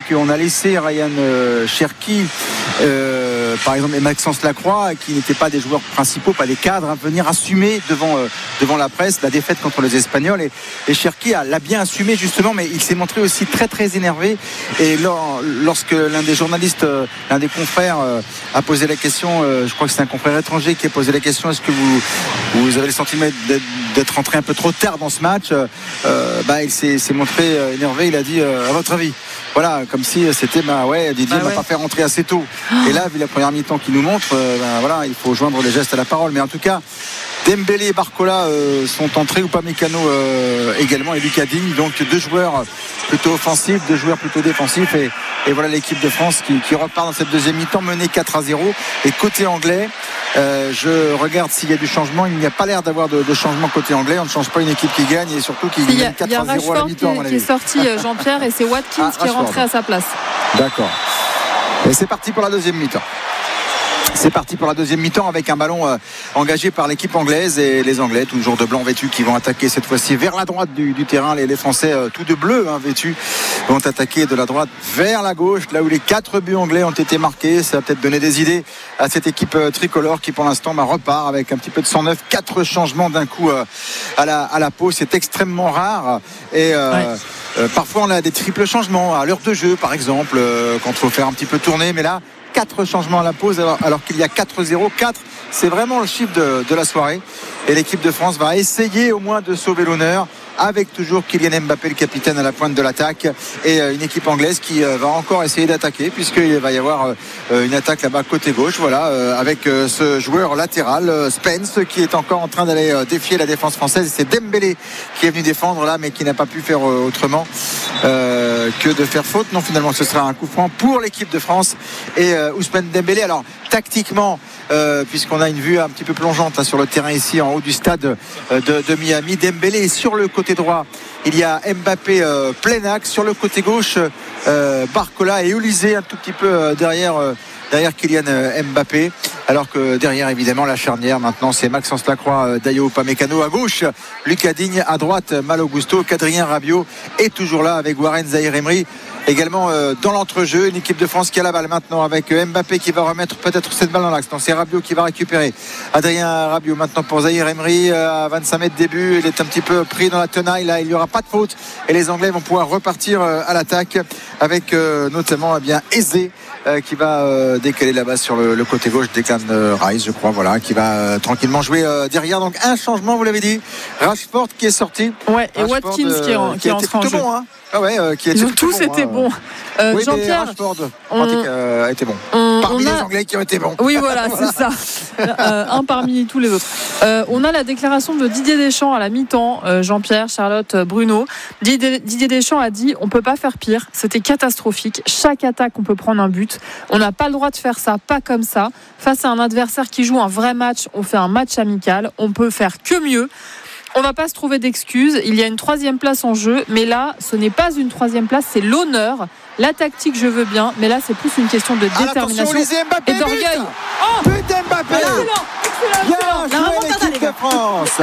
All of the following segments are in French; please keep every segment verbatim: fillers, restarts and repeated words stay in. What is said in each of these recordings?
qu'on a laissé Ryan euh, Cherki, euh, par exemple, et Maxence Lacroix, qui n'étaient pas des joueurs principaux, pas des cadres, hein, venir assumer devant, euh, devant la presse la défaite contre les Espagnols. Et, et Cherki a, l'a bien assumé justement, mais il s'est montré aussi très très énervé. Et lors, lorsque l'un des journalistes, euh, l'un des confrères euh, a posé la question, euh, je crois que c'est un confrère étranger qui a posé la question, est-ce que vous, vous avez le sentiment d'être, d'être rentré un peu trop tard dans ce match? euh, bah, Il s'est, s'est montré euh, énervé, il a dit euh, à votre avis, voilà, comme si c'était bah ouais, Didier bah ne ouais. m'a pas fait rentrer assez tôt. Oh. Et là, vu la première mi-temps qu'il nous montre, euh, bah, voilà, il faut joindre les gestes à la parole. Mais en tout cas, Dembélé et Barcola euh, sont entrés, ou pas Mécano euh, également, et Lucas Digne, donc deux joueurs plutôt offensifs, deux joueurs plutôt défensifs, et, et voilà l'équipe de France qui, qui repart dans cette deuxième mi-temps menée quatre à zéro. Et côté anglais, euh, je regarde s'il y a du changement. Il n'y a pas l'air d'avoir de, de changement côté anglais. On ne change pas une équipe qui gagne, et surtout qui gagne quatre à zéro à la mi-temps. Il y a Rashford qui, qui est sorti, Jean-Pierre, et c'est Watkins ah, qui est rentré à sa place. D'accord. Et c'est parti pour la deuxième mi-temps. C'est parti pour la deuxième mi-temps avec un ballon euh, engagé par l'équipe anglaise, et les Anglais toujours de blanc vêtus qui vont attaquer cette fois-ci vers la droite du, du terrain. Les, les Français euh, tout de bleu hein, vêtus vont attaquer de la droite vers la gauche, là où les quatre buts anglais ont été marqués. Ça va peut-être donner des idées à cette équipe euh, tricolore qui pour l'instant bah, repart avec un petit peu de cent neuf. Quatre changements d'un coup euh, à, la, à la pause, c'est extrêmement rare. Et euh, ouais. euh, parfois on a des triples changements à l'heure de jeu par exemple, euh, quand il faut faire un petit peu tourner, mais là quatre changements à la pause alors, alors qu'il y a quatre zéro. Quatre, c'est vraiment le chiffre de, de la soirée, et l'équipe de France va essayer au moins de sauver l'honneur avec toujours Kylian Mbappé, le capitaine, à la pointe de l'attaque, et une équipe anglaise qui va encore essayer d'attaquer, puisqu'il va y avoir une attaque là-bas côté gauche, voilà, avec ce joueur latéral Spence qui est encore en train d'aller défier la défense française. C'est Dembélé qui est venu défendre là, mais qui n'a pas pu faire autrement euh, que de faire faute. Non, finalement ce sera un coup franc pour l'équipe de France et euh, Ousmane Dembélé. Alors tactiquement, Euh, puisqu'on a une vue un petit peu plongeante là, sur le terrain ici en haut du stade euh, de, de Miami. Dembélé est sur le côté droit, il y a Mbappé euh, plein axe. Sur le côté gauche, euh, Barcola et Olysée un tout petit peu euh, derrière euh, derrière Kylian euh, Mbappé, alors que derrière évidemment la charnière maintenant c'est Maxence Lacroix, euh, Dayo Upamecano à gauche, Lucas Digne à droite, Malo Gusto, Adrien Rabiot est toujours là avec Warren Zaïre-Emery également euh, dans l'entrejeu. Une équipe de France qui a la balle maintenant avec euh, Mbappé qui va remettre peut-être cette balle dans l'axe. Non, c'est Rabiot qui va récupérer. Adrien Rabiot maintenant pour Zaïre-Emery euh, à vingt-cinq mètres début. Il est un petit peu pris dans la tenaille. Là, il n'y aura pas de faute et les Anglais vont pouvoir repartir euh, à l'attaque avec euh, notamment eh bien Eze euh, qui va euh, décaler la balle sur le, le côté gauche. Declan euh, Rice, je crois, voilà, qui va euh, tranquillement jouer euh, derrière. Donc un changement, vous l'avez dit. Rashford qui est sorti. Ouais, et Rashford, Watkins euh, qui est en, qui qui est en train de jouer. Bon, hein. Ah ouais, euh, qui Ils ont tous bon, été hein. bons. Euh, oui, Jean-Pierre, Rashford on... euh, a été bon. On... Parmi on a... les Anglais qui ont été bons. Oui, voilà, voilà. c'est ça. Euh, un parmi tous les autres. Euh, on a la déclaration de Didier Deschamps à la mi-temps. Euh, Jean-Pierre, Charlotte, Bruno. Didier, Didier Deschamps a dit on peut pas faire pire. C'était catastrophique. Chaque attaque, on peut prendre un but. On n'a pas le droit de faire ça, pas comme ça. Face à un adversaire qui joue un vrai match, on fait un match amical. On peut faire que mieux. On ne va pas se trouver d'excuses. Il y a une troisième place en jeu, mais là, ce n'est pas une troisième place, c'est l'honneur. La tactique, je veux bien, mais là, c'est plus une question de ah, détermination Mbappé, et d'orgueil. Oh but Mbappé. Excellent, excellent, excellent. Bien joué l'équipe de France.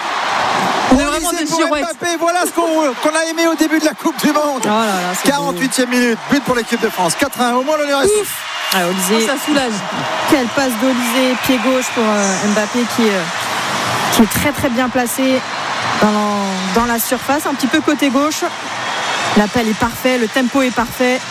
On est vraiment des girouettes. Mbappé, voilà ce qu'on, qu'on a aimé au début de la Coupe du Monde. Oh là là, quarante-huitième minute, but pour l'équipe de France. quatre à un, au moins l'honneur est souffle. Ah, Olysée, ça soulage. Quelle passe d'Olysée, pied gauche pour euh, Mbappé qui est... Euh... qui est très très bien placé dans, dans la surface, un petit peu côté gauche. L'appel est parfait, le tempo est parfait.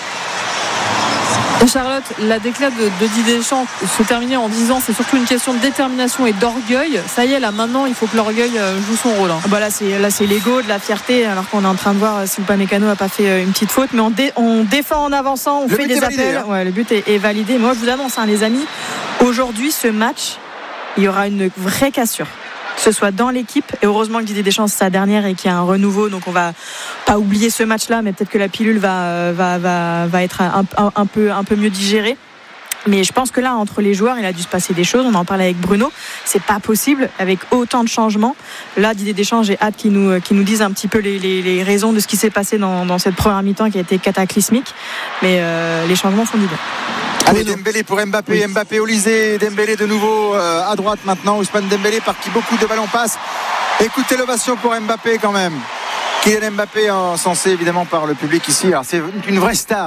Et Charlotte, la déclaration de, de Didier Deschamps se terminait en disant c'est surtout une question de détermination et d'orgueil. Ça y est, là maintenant il faut que l'orgueil joue son rôle. Hein. Ah bah là, c'est, là c'est l'ego, de la fierté, alors qu'on est en train de voir si Upamecano n'a pas fait une petite faute, mais on, dé, on défend en avançant, on le fait des appels. Validé, hein. Ouais, le but est, est validé. Moi je vous annonce hein, les amis, aujourd'hui ce match il y aura une vraie cassure, que ce soit dans l'équipe, et heureusement que Didier Deschamps c'est sa dernière et qu'il y a un renouveau, donc on va pas oublier ce match là, mais peut-être que la pilule va, va, va, va être un, un, un, peu, un peu mieux digérée. Mais je pense que là, entre les joueurs, il a dû se passer des choses. On en parlait avec Bruno. C'est pas possible avec autant de changements. Là, Didier Deschamps, j'ai hâte qu'il nous, qu'il nous dise un petit peu les, les, les raisons de ce qui s'est passé dans, dans cette première mi-temps qui a été cataclysmique. Mais euh, les changements font du bien. Allez, Dembélé pour Mbappé, oui. Mbappé, Olysée, Dembélé de nouveau euh, à droite maintenant. Ousmane Dembélé par qui beaucoup de ballons passent. Écoutez l'ovation pour Mbappé quand même. Kylian Mbappé, encensé évidemment par le public ici. Alors c'est une vraie star, hein, une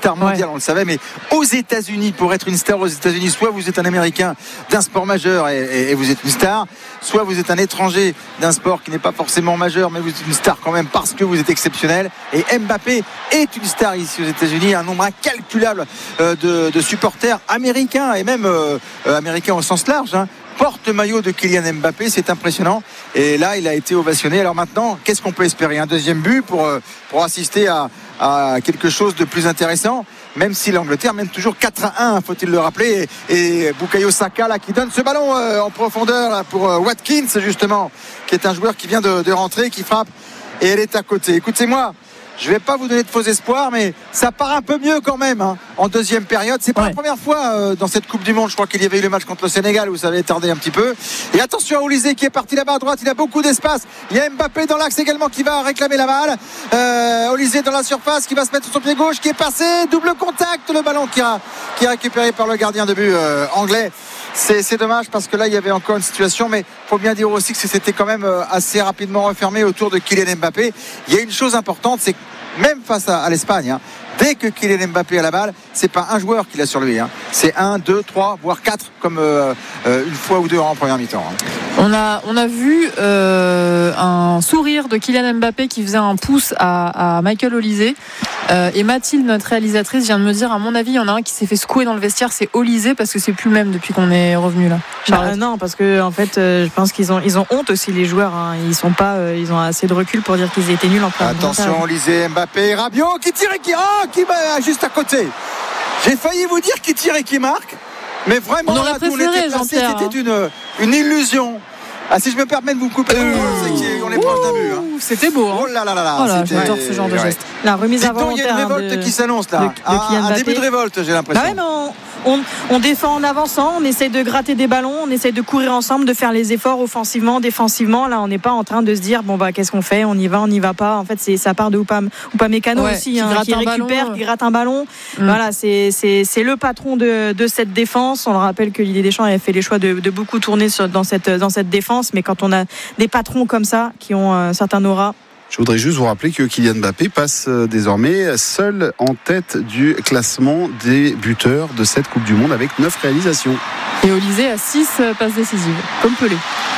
star mondiale, ouais. on le savait, mais aux États-Unis, pour être une star aux États-Unis, soit vous êtes un Américain d'un sport majeur et, et, et vous êtes une star, soit vous êtes un étranger d'un sport qui n'est pas forcément majeur, mais vous êtes une star quand même parce que vous êtes exceptionnel. Et Mbappé est une star ici aux États-Unis, un nombre incalculable euh, de, de supporters américains et même euh, euh, américains au sens large, hein, porte-maillot de Kylian Mbappé, c'est impressionnant. Et là, il a été ovationné. Alors maintenant, qu'est-ce qu'on peut espérer? Un deuxième but pour, pour assister à, à quelque chose de plus intéressant, même si l'Angleterre mène toujours quatre à un, faut-il le rappeler. Et, et Bukayo Saka là, qui donne ce ballon euh, en profondeur là, pour euh, Watkins, justement, qui est un joueur qui vient de, de rentrer, qui frappe. Et elle est à côté. Écoutez-moi, je ne vais pas vous donner de faux espoirs, mais ça part un peu mieux quand même hein, en deuxième période. C'est pas ouais. la première fois euh, dans cette Coupe du Monde. Je crois qu'il y avait eu le match contre le Sénégal où ça avait tardé un petit peu. Et attention à Olysée qui est parti là-bas à droite. Il a beaucoup d'espace. Il y a Mbappé dans l'axe également qui va réclamer la balle. Euh, Olysée dans la surface qui va se mettre sur son pied gauche, qui est passé. Double contact. Le ballon qui, a, qui est récupéré par le gardien de but euh, anglais. C'est, c'est dommage parce que là il y avait encore une situation, mais il faut bien dire aussi que c'était quand même assez rapidement refermé autour de Kylian Mbappé. Il y a une chose importante, c'est que même face à, à l'Espagne, hein, dès que Kylian Mbappé a la balle, c'est pas un joueur qui l'a sur lui, hein. C'est un, deux, trois, voire quatre, comme euh, euh, une fois ou deux en première mi-temps. Hein. On a, on a vu euh, un sourire de Kylian Mbappé qui faisait un pouce à, à Michael Olysée. Euh, et Mathilde, notre réalisatrice, vient de me dire, à mon avis, il y en a un qui s'est fait secouer dans le vestiaire, c'est Olysée, parce que c'est plus le même depuis qu'on est revenu là. Bah, non, parce que en fait, euh, je pense qu'ils ont, ils ont honte aussi les joueurs. Hein. Ils sont pas, euh, ils ont assez de recul pour dire qu'ils étaient nuls en première. Attention, Olysée, Mbappé, Rabiot qui tire et qui, oh, qui va juste à côté. J'ai failli vous dire qui tire et qui marque, mais vraiment on aurait là, préféré, on était placé, c'était une, une illusion. Ah, si je me permets de vous couper, euh, c'est qu'on est proche d'un but. Hein. C'était beau. Hein. Oh là là là là. Oh là, j'adore ce genre de geste. La remise à volontaire. Il y a une révolte de... qui s'annonce là. De, de ah, un début de révolte, j'ai l'impression. Bah ouais, mais on, on, on défend en avançant, on essaye de gratter des ballons, on essaye de courir ensemble, de faire les efforts offensivement, défensivement. Là, on n'est pas en train de se dire bon bah qu'est-ce qu'on fait, on y va, on n'y va pas. En fait, c'est ça part de Upam, Upamecano ouais, aussi, qui, hein, qui récupère, ballon, qui gratte un ballon. Mmh. Voilà, c'est, c'est, c'est le patron de, de cette défense. On le rappelle que Didier Deschamps avait fait les choix de, de beaucoup tourner sur, dans cette dans cette défense, mais quand on a des patrons comme ça qui ont un certain aura. Je voudrais juste vous rappeler que Kylian Mbappé passe désormais seul en tête du classement des buteurs de cette Coupe du Monde avec neuf réalisations. Et Olysée a six passes décisives, comme Pelé.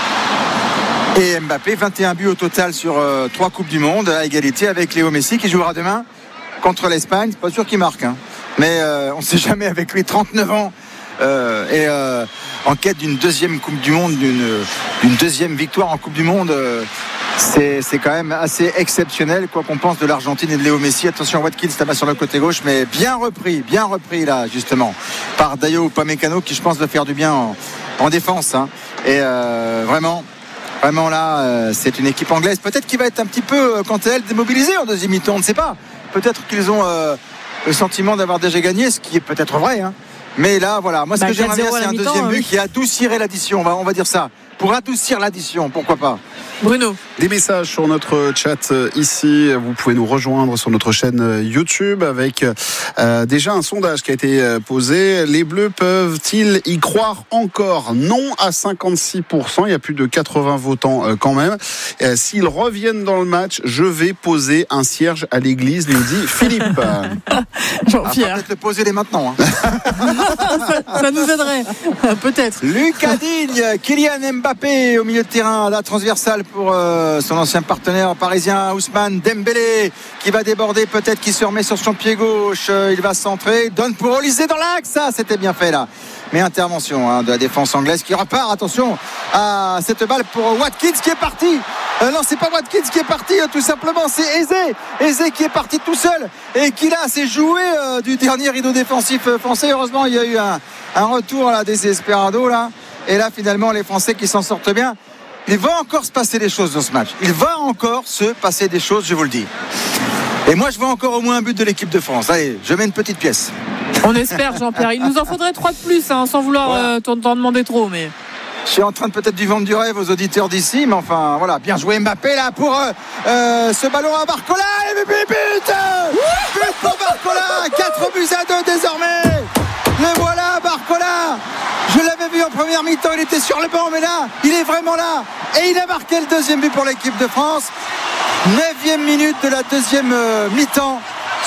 Et Mbappé, vingt et un buts au total sur euh, trois Coupes du Monde, à égalité avec Léo Messi qui jouera demain contre l'Espagne. C'est pas sûr qu'il marque, hein. Mais euh, on ne sait jamais avec lui, trente-neuf ans. Euh, et euh, en quête d'une deuxième Coupe du Monde, d'une, d'une deuxième victoire en Coupe du Monde. Euh, C'est, c'est quand même assez exceptionnel, quoi qu'on pense de l'Argentine et de Léo Messi. Attention, Watkins tabasse sur le côté gauche, mais bien repris, bien repris là, justement, par Dayo Upamecano, qui je pense va faire du bien en, en défense. Hein. Et euh, vraiment, vraiment là, euh, c'est une équipe anglaise, peut-être qui va être un petit peu, quant à elle, démobilisée en deuxième mi-temps, on ne sait pas. Peut-être qu'ils ont euh, le sentiment d'avoir déjà gagné, ce qui est peut-être vrai. Hein. Mais là, voilà, moi ce bah, que j'aimerais bien, c'est un deuxième but oui. qui adoucirait l'addition, on va, on va dire ça. Pour adoucir l'addition, pourquoi pas. Bruno. Des messages sur notre chat ici. Vous pouvez nous rejoindre sur notre chaîne YouTube avec euh, déjà un sondage qui a été posé. Les Bleus peuvent-ils y croire encore? Non à cinquante-six pour cent. Il y a plus de quatre-vingts votants euh, quand même. Euh, s'ils reviennent dans le match, je vais poser un cierge à l'église, nous dit Philippe. Jean-Pierre. Ah, peut-être le poser dès maintenant. Hein. ça, ça nous aiderait. Peut-être. Lucas Digne, Kylian Mbappé au milieu de terrain, la transversale pour euh, son ancien partenaire parisien Ousmane Dembélé qui va déborder, peut-être qui se remet sur son pied gauche, euh, il va centrer, donne pour Olysée dans l'axe, ça c'était bien fait là, mais intervention hein, de la défense anglaise qui repart, attention à cette balle pour Watkins qui est parti, euh, non c'est pas Watkins qui est parti, euh, tout simplement c'est Eze, Eze qui est parti tout seul et qui là s'est joué euh, du dernier rideau défensif français. Heureusement il y a eu un, un retour là des Desperado là, et là finalement les Français qui s'en sortent bien. Il va encore se passer des choses dans ce match. Il va encore se passer des choses, je vous le dis. Et moi, je vois encore au moins un but de l'équipe de France. Allez, je mets une petite pièce. On espère, Jean-Pierre. Il nous en faudrait trois de plus, hein, sans vouloir voilà. euh, t'en, t'en demander trop. Mais... Je suis en train de peut-être du vendre du rêve aux auditeurs d'ici, mais enfin, voilà, bien joué Mbappé là pour euh, euh, ce ballon à Barcola. Et but, but, but pour Barcola. quatre buts à deux désormais. Le voilà, Barcola. Je l'avais vu en première mi-temps, il était sur le banc, mais là, il est vraiment là. Et il a marqué le deuxième but pour l'équipe de France. Neuvième minute de la deuxième euh, mi-temps.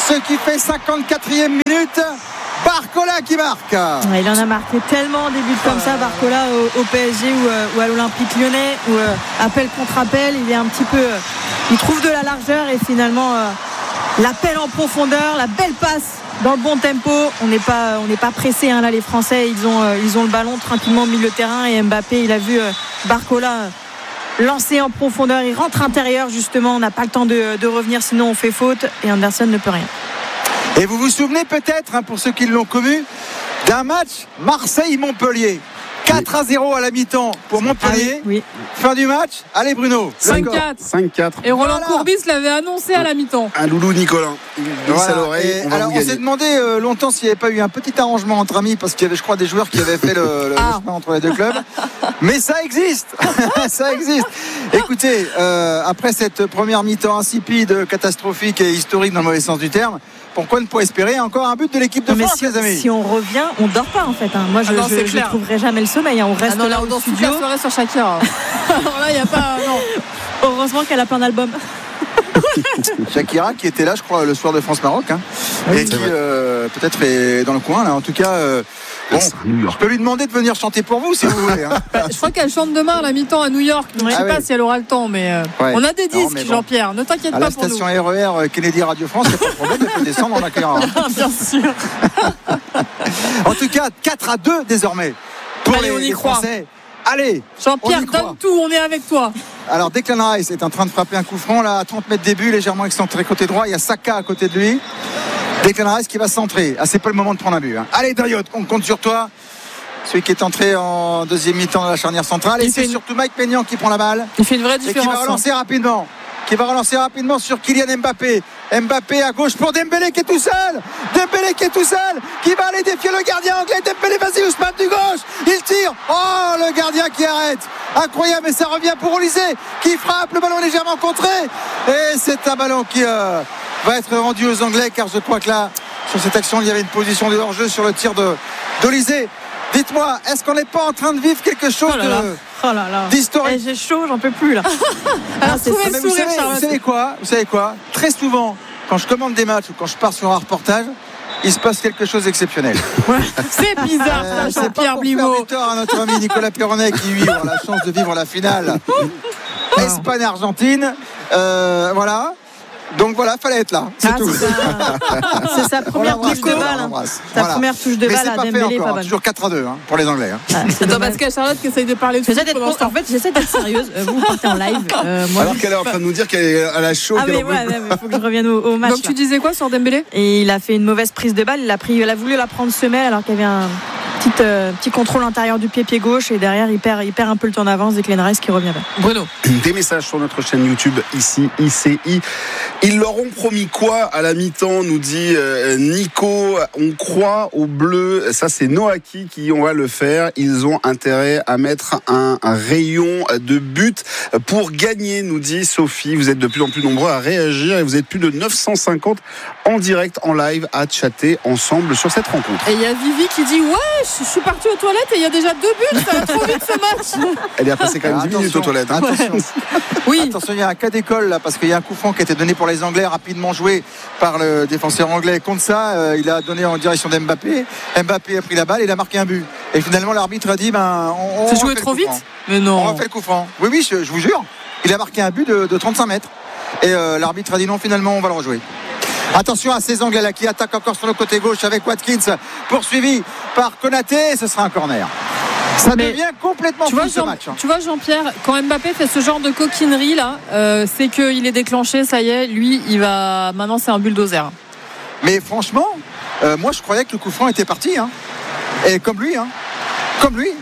ce qui fait cinquante-quatrième minute. Barcola qui marque. Ouais, il en a marqué tellement des buts comme ça, Barcola au, au P S G ou, euh, ou à l'Olympique Lyonnais, où euh, appel contre appel, il est un petit peu, euh, il trouve de la largeur et finalement euh, l'appel en profondeur, la belle passe dans le bon tempo. On n'est pas, on n'est pas pressé hein, là, les Français, ils ont, euh, ils ont le ballon tranquillement au milieu de terrain et Mbappé, il a vu euh, Barcola euh, lancer en profondeur, il rentre intérieur justement, on n'a pas le temps de, de revenir, sinon on fait faute et Anderson ne peut rien. Et vous vous souvenez peut-être, hein, pour ceux qui l'ont connu, d'un match Marseille-Montpellier. quatre à zéro à la mi-temps pour Montpellier. Ah oui, oui. Fin du match. Allez Bruno. cinq quatre. cinq quatre. Et Roland Voilà. Courbis l'avait annoncé à la mi-temps. Un loulou Nicolas. Il glisse Voilà. à l'oreille. Et On va alors vous on gagner. s'est demandé euh, longtemps s'il n'y avait pas eu un petit arrangement entre amis parce qu'il y avait, je crois, des joueurs qui avaient fait le, le Ah. chemin entre les deux clubs. Mais ça existe. Ça existe. Écoutez, euh, après cette première mi-temps insipide, catastrophique et historique dans le mauvais sens du terme, pourquoi ne pas espérer encore un but de l'équipe de Non, mais France, si, les amis? si on revient, on dort pas en fait. Hein. Moi, je Ah non, je, c'est je clair. trouverai jamais le sommeil. Hein. On reste Ah non, là là, on au danse toute studio. la soirée sur Shakira. Alors là, il n'y a pas. Non. Heureusement qu'elle a plein d'albums. Shakira qui était là, je crois, le soir de France-Maroc, hein, Oui, et c'est qui vrai. euh, peut-être est dans le coin là. En tout cas, euh, bon, C'est à New York. je peux lui demander de venir chanter pour vous si vous voulez. Hein. Bah, je crois qu'elle chante demain à la mi-temps à New York. Donc je sais Ah pas oui. si elle aura le temps, mais euh, Ouais. on a des Non, disques, mais bon. Jean-Pierre. Ne t'inquiète À pas la pour nous. station R E R Kennedy Radio France, il n'y a pas de problème, elle peut descendre, on accueillera. Ah, bien sûr. En tout cas, quatre à deux désormais pour Allez, les, on y les croit. Français. Allez, Jean-Pierre, On y croit. donne tout, on est avec toi. alors Declan Rice est en train de frapper un coup franc là à trente mètres début, légèrement excentré côté droit. Il y a Saka à côté de lui. Declan Rice qui va centrer. Ah, c'est pas le moment de prendre un but. Hein. Allez, Dayot, on compte sur toi. Celui qui est entré en deuxième mi-temps dans la charnière centrale. Et Il c'est fait une- surtout Mike Maignan qui prend la balle Il fait une vraie et qui différence. va relancer rapidement. Qui va relancer rapidement sur Kylian Mbappé. Mbappé à gauche pour Dembélé qui est tout seul. Dembélé qui est tout seul. Qui va aller défier le gardien anglais. Dembélé, vas-y Ousmane du gauche. Il tire. Oh, le gardien qui arrête. Incroyable, et ça revient pour Olysée qui frappe. Le ballon légèrement contré. Et c'est un ballon qui euh, va être rendu aux Anglais car je crois que là, sur cette action, il y avait une position de hors-jeu sur le tir de d'Olysée. Dites-moi, est-ce qu'on n'est pas en train de vivre quelque chose Oh là là. de Oh là là. d'historique? Eh, j'ai chaud, j'en peux plus là. Alors, c'est trouvez Ah, le mais vous, sourire, savez, vous Charlotte. savez quoi Vous savez quoi Très souvent, quand je commande des matchs ou quand je pars sur un reportage, il se passe quelque chose d'exceptionnel. C'est bizarre, Euh, ça, c'est pas Jean-Pierre pour Bliveau. faire du tort à notre ami Nicolas Perronnet qui lui aura la chance de vivre la finale Espagne-Argentine. Euh, voilà. Donc voilà, fallait être là. C'est Ah, tout. c'est sa- c'est sa On première l'embrasse, touche de on balle. hein. l'embrasse. Sa Voilà. première touche de Mais balle c'est à pas fait Dembélé, encore. pas bonne. Toujours quatre à deux hein, pour les Anglais. hein. Ah, c'est Attends, dommage. parce qu'il y a Charlotte qui essaye de parler de J'essaie foot d'être pendant ce temps. en fait, j'essaie d'être sérieuse. Euh, Vous partez en live. Euh, moi, Alors qu'elle est en train de nous dire qu'elle est à la chaude. ah mais ouais, il faut que je revienne au, au match. Donc tu là. disais quoi sur Dembélé? Et il a fait une mauvaise prise de balle. Il a pris, il a voulu la prendre semelle alors qu'il y avait un petit, euh, petit contrôle intérieur du pied pied gauche et derrière il perd, il perd un peu le temps d'avance. Declan Rice qui revient bien. Bruno. Des messages sur notre chaîne YouTube ici I C I. Ils leur ont promis quoi à la mi-temps, nous dit euh, Nico. On croit aux Bleus. Ça c'est Noaki qui on va le faire. Ils ont intérêt à mettre un, un rayon de but pour gagner, nous dit Sophie. Vous êtes de plus en plus nombreux à réagir et vous êtes plus de neuf cent cinquante en direct, en live, à chatter ensemble sur cette rencontre. Et il y a Vivi qui dit ouais, je suis parti aux toilettes et il y a déjà deux buts, ça va trop vite ce match. Elle est à passer quand même Alors, dix minutes aux toilettes. hein. Attention. Oui. Attention, il y a un cas d'école là parce qu'il y a un coup franc qui a été donné pour les Anglais, rapidement joué par le défenseur anglais. Contre ça, euh, il a donné en direction d'Mbappé. Mbappé a pris la balle, il a marqué un but. Et finalement, l'arbitre a dit ben, on, on C'est joué refait le trop coup vite. franc. Mais On non. refait le coup franc. Oui, oui, je, je vous jure. Il a marqué un but de, de trente-cinq mètres. Et euh, l'arbitre a dit non, finalement, on va le rejouer. Attention à ces Anglais là qui attaquent encore sur le côté gauche avec Watkins, poursuivi par Konaté. Ce sera un corner. Ça Mais devient complètement Tu vois, fou ce Jean- match. hein. tu vois, Jean-Pierre, quand Mbappé fait ce genre de coquinerie là, euh, c'est qu'il est déclenché, ça y est, lui, il va. Maintenant, c'est un bulldozer. Mais franchement, euh, moi je croyais que le coup franc était parti. Hein. Et comme lui, hein. Comme lui.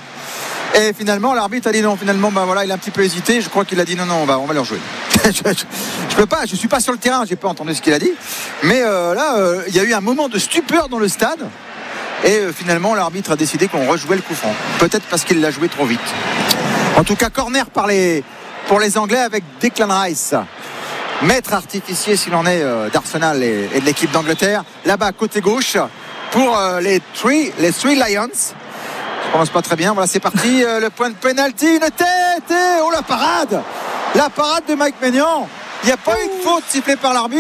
Et finalement, l'arbitre a dit non. Finalement, ben voilà, il a un petit peu hésité. Je crois qu'il a dit non, non, on va, on va le rejouer. je, je, je peux pas, je suis pas sur le terrain, j'ai pas entendu ce qu'il a dit. Mais euh, là, euh, il y a eu un moment de stupeur dans le stade. Et euh, finalement, l'arbitre a décidé qu'on rejouait le coup franc. Peut-être parce qu'il l'a joué trop vite. En tout cas, corner par les, pour les Anglais avec Declan Rice. Maître artificier s'il en est euh, d'Arsenal et, et de l'équipe d'Angleterre. Là-bas, côté gauche, pour euh, les Three, les Three Lions. Je prononce pas très bien. Voilà, c'est parti. Euh, le point de penalty, une tête. Et, oh, la parade. La parade de Mike Maignan. Il n'y a pas eu de faute sifflée par l'arbitre.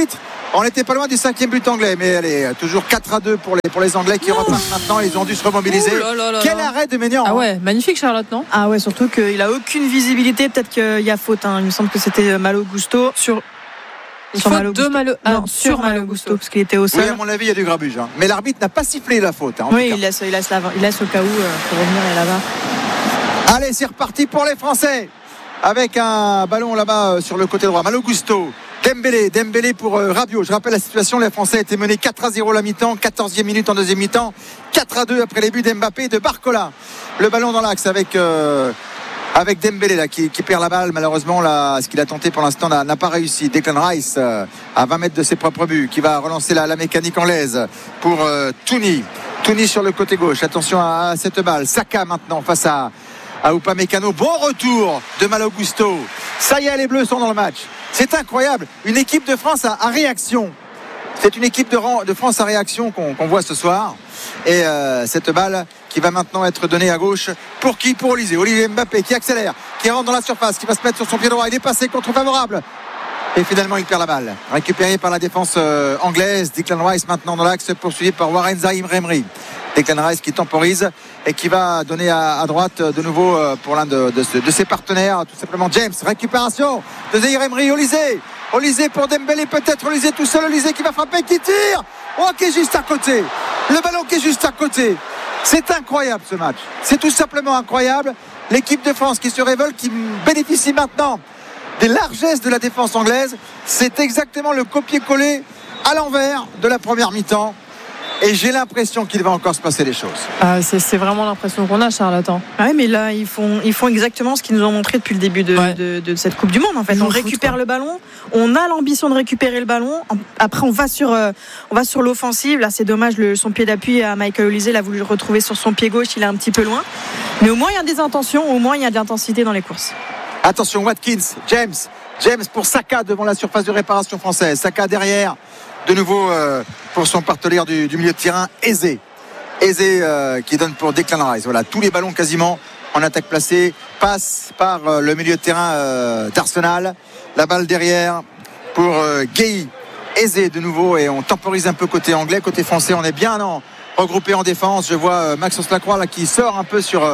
On n'était pas loin du cinquième but anglais, mais allez, toujours quatre à deux pour les, pour les Anglais qui repartent maintenant. Ils ont dû se remobiliser. Ouh là là là Quel là. arrêt de Maignan. Ah ouais, magnifique Charlotte, non? Ah ouais, surtout qu'il a aucune visibilité. Peut-être qu'il y a faute. Hein. Il me semble que c'était Malo Gusto sur. Sur Malo de Malo, ah, non, sur Malo Gusto, parce qu'il était au sol. Oui, à mon avis, il y a du grabuge. Hein. Mais l'arbitre n'a pas sifflé la faute. Hein, en oui, tout cas. il laisse, il, laisse la, il laisse au cas où euh, pour revenir et là-bas. Allez, c'est reparti pour les Français. Avec un ballon là-bas euh, sur le côté droit. Malo Gusto. Dembélé, Dembélé pour euh, Rabiot. Je rappelle la situation, les Français étaient menés quatre à zéro la mi-temps, quatorzième minute en deuxième mi-temps, quatre à deux après les buts d'Mbappé et de Barcola. Le ballon dans l'axe avec euh, avec Dembélé là, qui, qui perd la balle. Malheureusement, là, ce qu'il a tenté pour l'instant n'a, n'a pas réussi. Declan Rice euh, à vingt mètres de ses propres buts, qui va relancer la, la mécanique anglaise pour euh, Touni. Touni sur le côté gauche. Attention à, à cette balle. Saka maintenant face à à Upamecano. Bon retour de Malo Gusto. Ça y est, les Bleus sont dans le match. C'est incroyable. Une équipe de France à, à réaction. C'est une équipe de, de France à réaction qu'on, qu'on voit ce soir. Et euh, cette balle qui va maintenant être donnée à gauche. Pour qui? Pour Olysée. Olivier Mbappé qui accélère, qui rentre dans la surface, qui va se mettre sur son pied droit. Il est passé contre favorable. Et finalement, il perd la balle. Récupéré par la défense euh, anglaise. Declan Rice maintenant dans l'axe, poursuivi par Warren Zaïre-Emery. Declan Rice qui temporise et qui va donner à, à droite de nouveau euh, pour l'un de, de, de ses partenaires, tout simplement James. Récupération de Zaïre-Emery. Olysée. Olysée pour Dembélé, peut-être Olysée tout seul. Olysée qui va frapper, qui tire. Oh, qui est juste à côté. Le ballon qui est juste à côté. C'est incroyable ce match. C'est tout simplement incroyable. L'équipe de France qui se révolte, qui bénéficie maintenant des largesses de la défense anglaise. C'est exactement le copier-coller à l'envers de la première mi-temps. Et j'ai l'impression qu'il va encore se passer des choses. Ah, c'est, c'est vraiment l'impression qu'on a, Charlotte. Hein. Ah oui, mais là, ils font, ils font exactement ce qu'ils nous ont montré depuis le début de, ouais. de, de cette Coupe du Monde. En fait, Ils on jouent récupère foot, le ballon, on a l'ambition de récupérer le ballon. Après, on va sur, euh, on va sur l'offensive. Là, c'est dommage, le, son pied d'appui à Michael Olysée, il a voulu le retrouver sur son pied gauche, il est un petit peu loin. Mais au moins, il y a des intentions, au moins, il y a de l'intensité dans les courses. Attention, Watkins, James, James pour Saka devant la surface de réparation française. Saka derrière. De nouveau euh, pour son partenaire du, du milieu de terrain, Eze. Eze euh, qui donne pour Declan Rice. Voilà, tous les ballons quasiment en attaque placée passent par euh, le milieu de terrain euh, d'Arsenal. La balle derrière pour euh, Gueye. Eze de nouveau et on temporise un peu côté anglais. Côté français, on est bien non, regroupé en défense. Je vois euh, Maxence Lacroix là, qui sort un peu sur euh,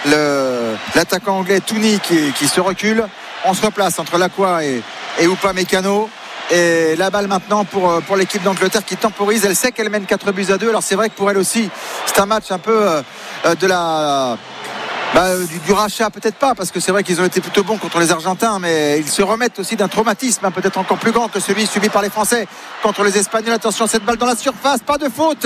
le, l'attaquant anglais Touni qui, qui se recule. On se replace entre Lacroix et, et Upamecano. Et la balle maintenant pour, pour l'équipe d'Angleterre qui temporise. Elle sait qu'elle mène quatre buts à deux. Alors c'est vrai que pour elle aussi, c'est un match un peu euh, de la... Bah, du, du rachat, peut-être pas, parce que c'est vrai qu'ils ont été plutôt bons contre les Argentins, mais ils se remettent aussi d'un traumatisme hein, peut-être encore plus grand que celui subi par les Français contre les Espagnols. Attention, cette balle dans la surface, pas de faute.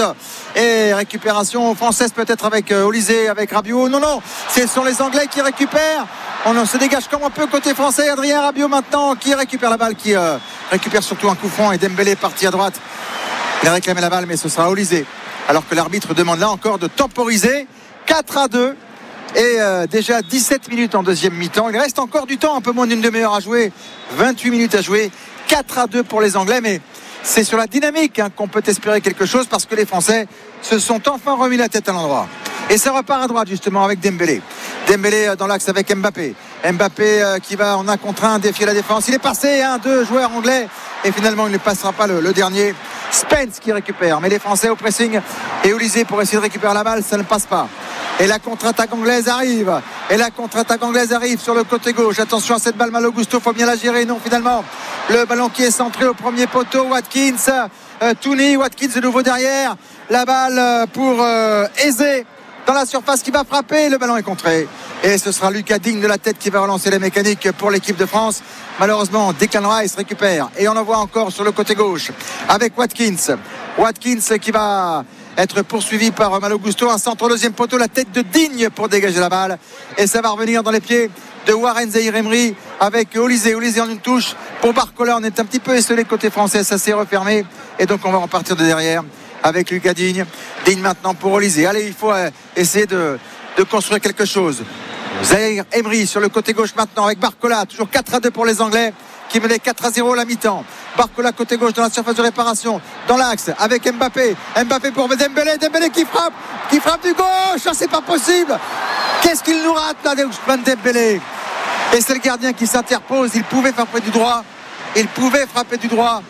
Et récupération française peut-être avec euh, Olysée, avec Rabiot. Non, non, ce sont les Anglais qui récupèrent. On se dégage comme un peu côté français. Adrien Rabiot maintenant qui récupère la balle, qui euh, récupère surtout un coup franc. Et Dembélé parti à droite. Il a réclamé la balle, mais ce sera Olysée. Alors que l'arbitre demande là encore de temporiser. quatre à deux. Et euh, déjà dix-sept minutes en deuxième mi-temps. Il reste encore du temps, un peu moins d'une demi-heure à jouer. vingt-huit minutes à jouer. quatre à deux pour les Anglais. Mais c'est sur la dynamique hein, qu'on peut espérer quelque chose parce que les Français se sont enfin remis la tête à l'endroit. Et ça repart à droite justement avec Dembélé. Dembélé dans l'axe avec Mbappé. Mbappé euh, qui va en un contre un défier la défense. Il est passé, hein, deux joueurs anglais. Et finalement, il ne passera pas le, le dernier. Spence qui récupère. Mais les Français au pressing. Et Olysée pour essayer de récupérer la balle, ça ne passe pas. Et la contre-attaque anglaise arrive. Et la contre-attaque anglaise arrive sur le côté gauche. Attention à cette balle, Malo Gusto, faut bien la gérer. Non, finalement, le ballon qui est centré au premier poteau. Watkins, euh, Touni, Watkins de nouveau derrière. La balle pour euh, Eze dans la surface qui va frapper. Le ballon est contré. Et ce sera Lucas Digne de la tête qui va relancer les mécaniques pour l'équipe de France. Malheureusement, Declan Rice récupère. Et on en voit encore sur le côté gauche avec Watkins. Watkins qui va être poursuivi par Malo Gusto. Un centre au deuxième poteau, la tête de Digne pour dégager la balle. Et ça va revenir dans les pieds de Warren Zaïre-Emery avec Olysée. Olysée en une touche pour Barcola. On est un petit peu esselé côté français. Ça s'est refermé. Et donc on va repartir de derrière avec Lucas Digne. Digne maintenant pour Olysée. Allez, il faut essayer de, de construire quelque chose. Zaïre-Emery sur le côté gauche maintenant avec Barcola. Toujours quatre à deux pour les Anglais qui menaient quatre à zéro à la mi-temps. Barcola côté gauche dans la surface de réparation, dans l'axe avec Mbappé. Mbappé pour Dembélé. Dembélé qui frappe, qui frappe du gauche. Ah, c'est pas possible. Qu'est-ce qu'il nous rate là, Dembélé? Et c'est le gardien qui s'interpose. Il pouvait frapper du droit. Il pouvait frapper du droit.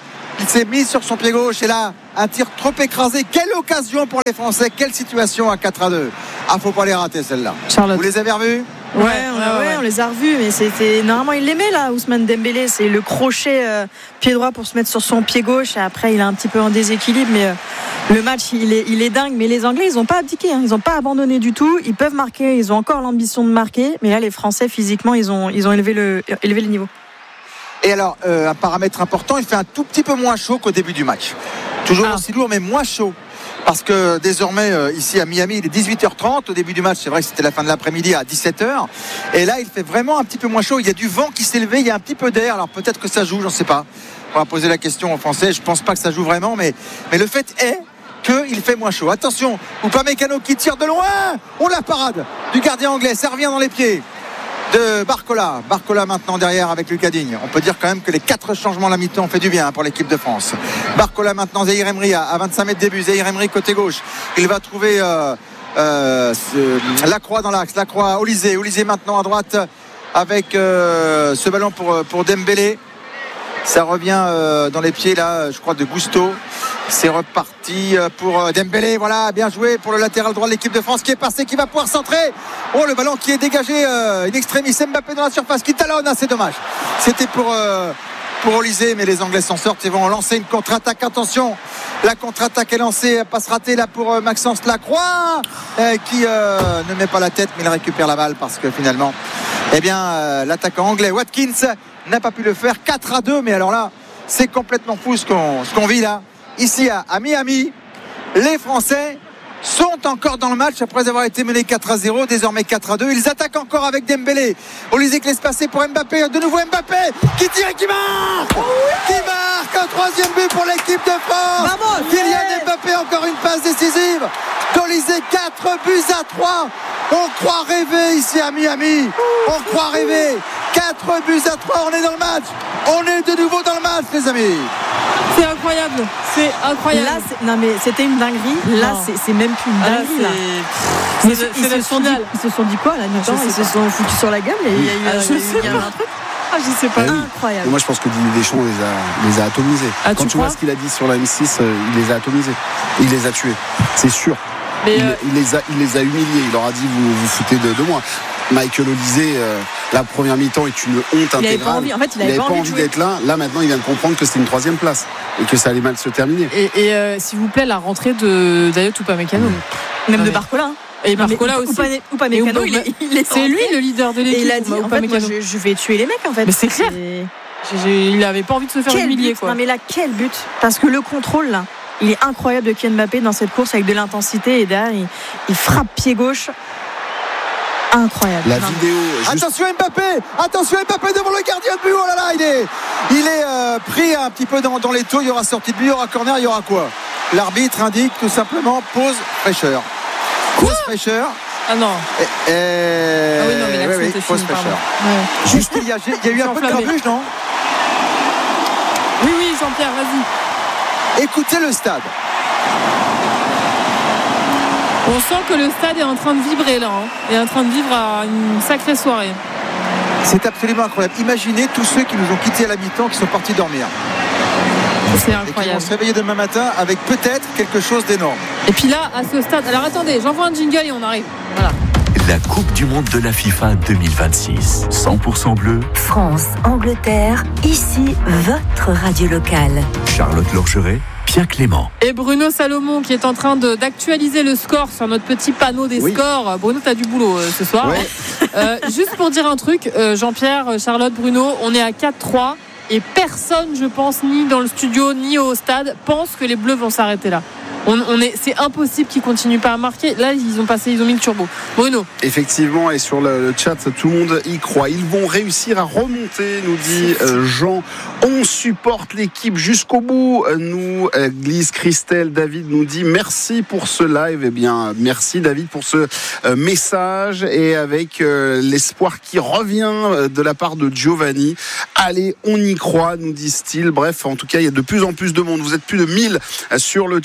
Il s'est mis sur son pied gauche et là, un tir trop écrasé. Quelle occasion pour les Français, quelle situation à quatre à deux. Ah, faut pas les rater celle-là. Charlotte. Vous les avez revus? Ouais, Ouais, on, ouais, a- ouais, ouais. on les a revus, mais c'était normalement il l'aimait là, Ousmane Dembélé. C'est le crochet euh, pied droit pour se mettre sur son pied gauche et après il est un petit peu en déséquilibre. Mais euh, le match il est, il est dingue. Mais les Anglais ils n'ont pas abdiqué, hein. Ils n'ont pas abandonné du tout. Ils peuvent marquer, ils ont encore l'ambition de marquer. Mais là les Français physiquement ils ont, ils ont élevé le, élevé le niveau. Et alors, euh, un paramètre important, il fait un tout petit peu moins chaud qu'au début du match. Toujours Ah. aussi lourd, mais moins chaud. Parce que désormais, euh, ici à Miami, il est dix-huit heures trente. Au début du match, c'est vrai que c'était la fin de l'après-midi à dix-sept heures. Et là, il fait vraiment un petit peu moins chaud. Il y a du vent qui s'est levé, il y a un petit peu d'air. Alors peut-être que ça joue, j'en sais pas. On va poser la question aux Français. Je pense pas que ça joue vraiment, mais, mais le fait est qu'il fait moins chaud. Attention, Upamecano qui tire de loin. Oh, la parade du gardien anglais. Ça revient dans les pieds de Barcola. Barcola maintenant derrière avec Lucas Digne. On peut dire quand même que les quatre changements à la mi-temps ont fait du bien pour l'équipe de France. Barcola maintenant, Zahir Emery à vingt-cinq mètres début. Zahir Emery côté gauche. Il va trouver euh, euh, ce, Lacroix dans l'axe. Lacroix, Olysée. Olysée maintenant à droite avec euh, ce ballon pour, pour Dembélé. Ça revient euh, dans les pieds là, je crois, de Gusto. C'est reparti pour Dembélé. Voilà, bien joué pour le latéral droit de l'équipe de France qui est passé, qui va pouvoir centrer. Oh, le ballon qui est dégagé euh, in extremis. Mbappé dans la surface qui talonne. Ah, c'est dommage. C'était pour, euh, pour Olysée, mais les Anglais s'en sortent et vont lancer une contre-attaque. Attention, la contre-attaque est lancée. Passe ratée là pour euh, Maxence Lacroix euh, qui euh, ne met pas la tête, mais il récupère la balle parce que finalement, eh bien, euh, l'attaquant anglais Watkins n'a pas pu le faire. Quatre à deux, mais alors là, c'est complètement fou ce qu'on, ce qu'on vit là. Ici à, à Miami, les Français sont encore dans le match après avoir été menés quatre à zéro, désormais quatre à deux. Ils attaquent encore avec Dembélé. Olysée qui laisse passer pour Mbappé. De nouveau Mbappé qui tire et qui marque. Qui marque un troisième but pour l'équipe de France. Vamos, Kylian yeah. Mbappé, encore une passe décisive. D'Olysée, quatre buts à trois. On croit rêver ici à Miami. On croit rêver. quatre buts à trois, on est dans le match. On est de nouveau dans le match, les amis. C'est incroyable. C'est incroyable. Là, c'est- non mais c'était une dinguerie. Là, Non. c'est, c'est même plus une Ah, là, dinguerie. là. c'est, Mais c'est, ils, c'est se le sont dit, final. ils se sont dit quoi là mi-temps? Je Ils sais se pas. sont foutus sur la gueule. Il y a eu, il y a eu, Ah, je il y a eu- sais il y a eu pas. un truc Ah, je sais pas. Ah oui. incroyable. Et moi je pense que Didier Deschamps les a, les a atomisés. Ah, Quand tu tu vois crois ce qu'il a dit sur la M six, euh, il les a atomisés. Il les a tués, c'est sûr. Mais il, euh, il les a, il les a humiliés. Il leur a dit vous vous foutez de, de moi. Michael Olysée, euh, la première mi-temps est une honte Il avait intégrale. pas envie. En fait, il avait avait pas envie de jouer. d'être là. Là maintenant, il vient de comprendre que c'était une troisième place et que ça allait mal se terminer. et, et, euh, s'il vous plaît, la rentrée de Dayot Upamecano. Même Ah, de mais- Barcola. hein. Et Non, mais Barcola Upa- aussi. Upa- Upamecano, Et il est, il est C'est lui le leader de Et l'équipe. il a dit en fait, moi, Upamecano. je, je vais tuer les mecs en fait. Mais c'est clair. C'est- J'ai- j'ai- Il avait pas envie de se faire Quel humilier but. quoi. Non mais là quel but. Parce que le contrôle là, il est incroyable de Kylian Mbappé dans cette course avec de l'intensité et derrière il, il frappe pied gauche. Incroyable. La Non, vidéo, juste Attention Mbappé, attention Mbappé devant le gardien de but. Oh là là, il est, il est euh, pris un petit peu dans, dans les taux. Il y aura sortie de but, il y aura corner, il y aura quoi? L'arbitre indique tout simplement pause fraîcheur. Pause fraîcheur. Ah non. Et, et- Ah oui, non, mais l'action oui, oui, était pause finie, pardon. fraîcheur. Ouais. Juste il y a, il y a eu un peu de Enflammé. grabuge, non? Oui, oui, Jean-Pierre, vas-y. Écoutez le stade. On sent que le stade est en train de vibrer là. Hein. Est en train de vivre à une sacrée soirée. C'est absolument incroyable. Imaginez tous ceux qui nous ont quittés à la mi-temps, qui sont partis dormir. C'est Et qui vont incroyable. se réveiller demain matin avec peut-être quelque chose d'énorme. Et puis là, à ce stade. Alors attendez, j'envoie un jingle et on arrive. Voilà. La Coupe du Monde de la FIFA deux mille vingt-six. cent pour cent bleu, France, Angleterre, ici votre radio locale. Charlotte Lorgeret, Pierre Clément. Et Bruno Salomon qui est en train de, d'actualiser le score sur notre petit panneau des Oui. scores. Bruno, t'as du boulot euh, ce soir. Ouais. hein. Euh, juste pour dire un truc, euh, Jean-Pierre, Charlotte, Bruno, on est à quatre trois et personne, je pense, ni dans le studio ni au stade, pense que les Bleus vont s'arrêter là. On, on est, c'est impossible qu'ils continuent pas à marquer. Là, ils ont passé, ils ont mis le turbo. Bruno. effectivement, et sur le, le chat, tout le monde y croit. Ils vont réussir à remonter, nous dit euh, Jean. On supporte l'équipe jusqu'au bout, euh, nous euh, glisse Christelle. David nous dit merci pour ce live. Eh bien, merci David pour ce euh, message et avec euh, l'espoir qui revient euh, de la part de Giovanni. Allez, on y croit, nous disent-ils. Bref, en tout cas, il y a de plus en plus de monde. Vous êtes plus de mille euh, sur le chat.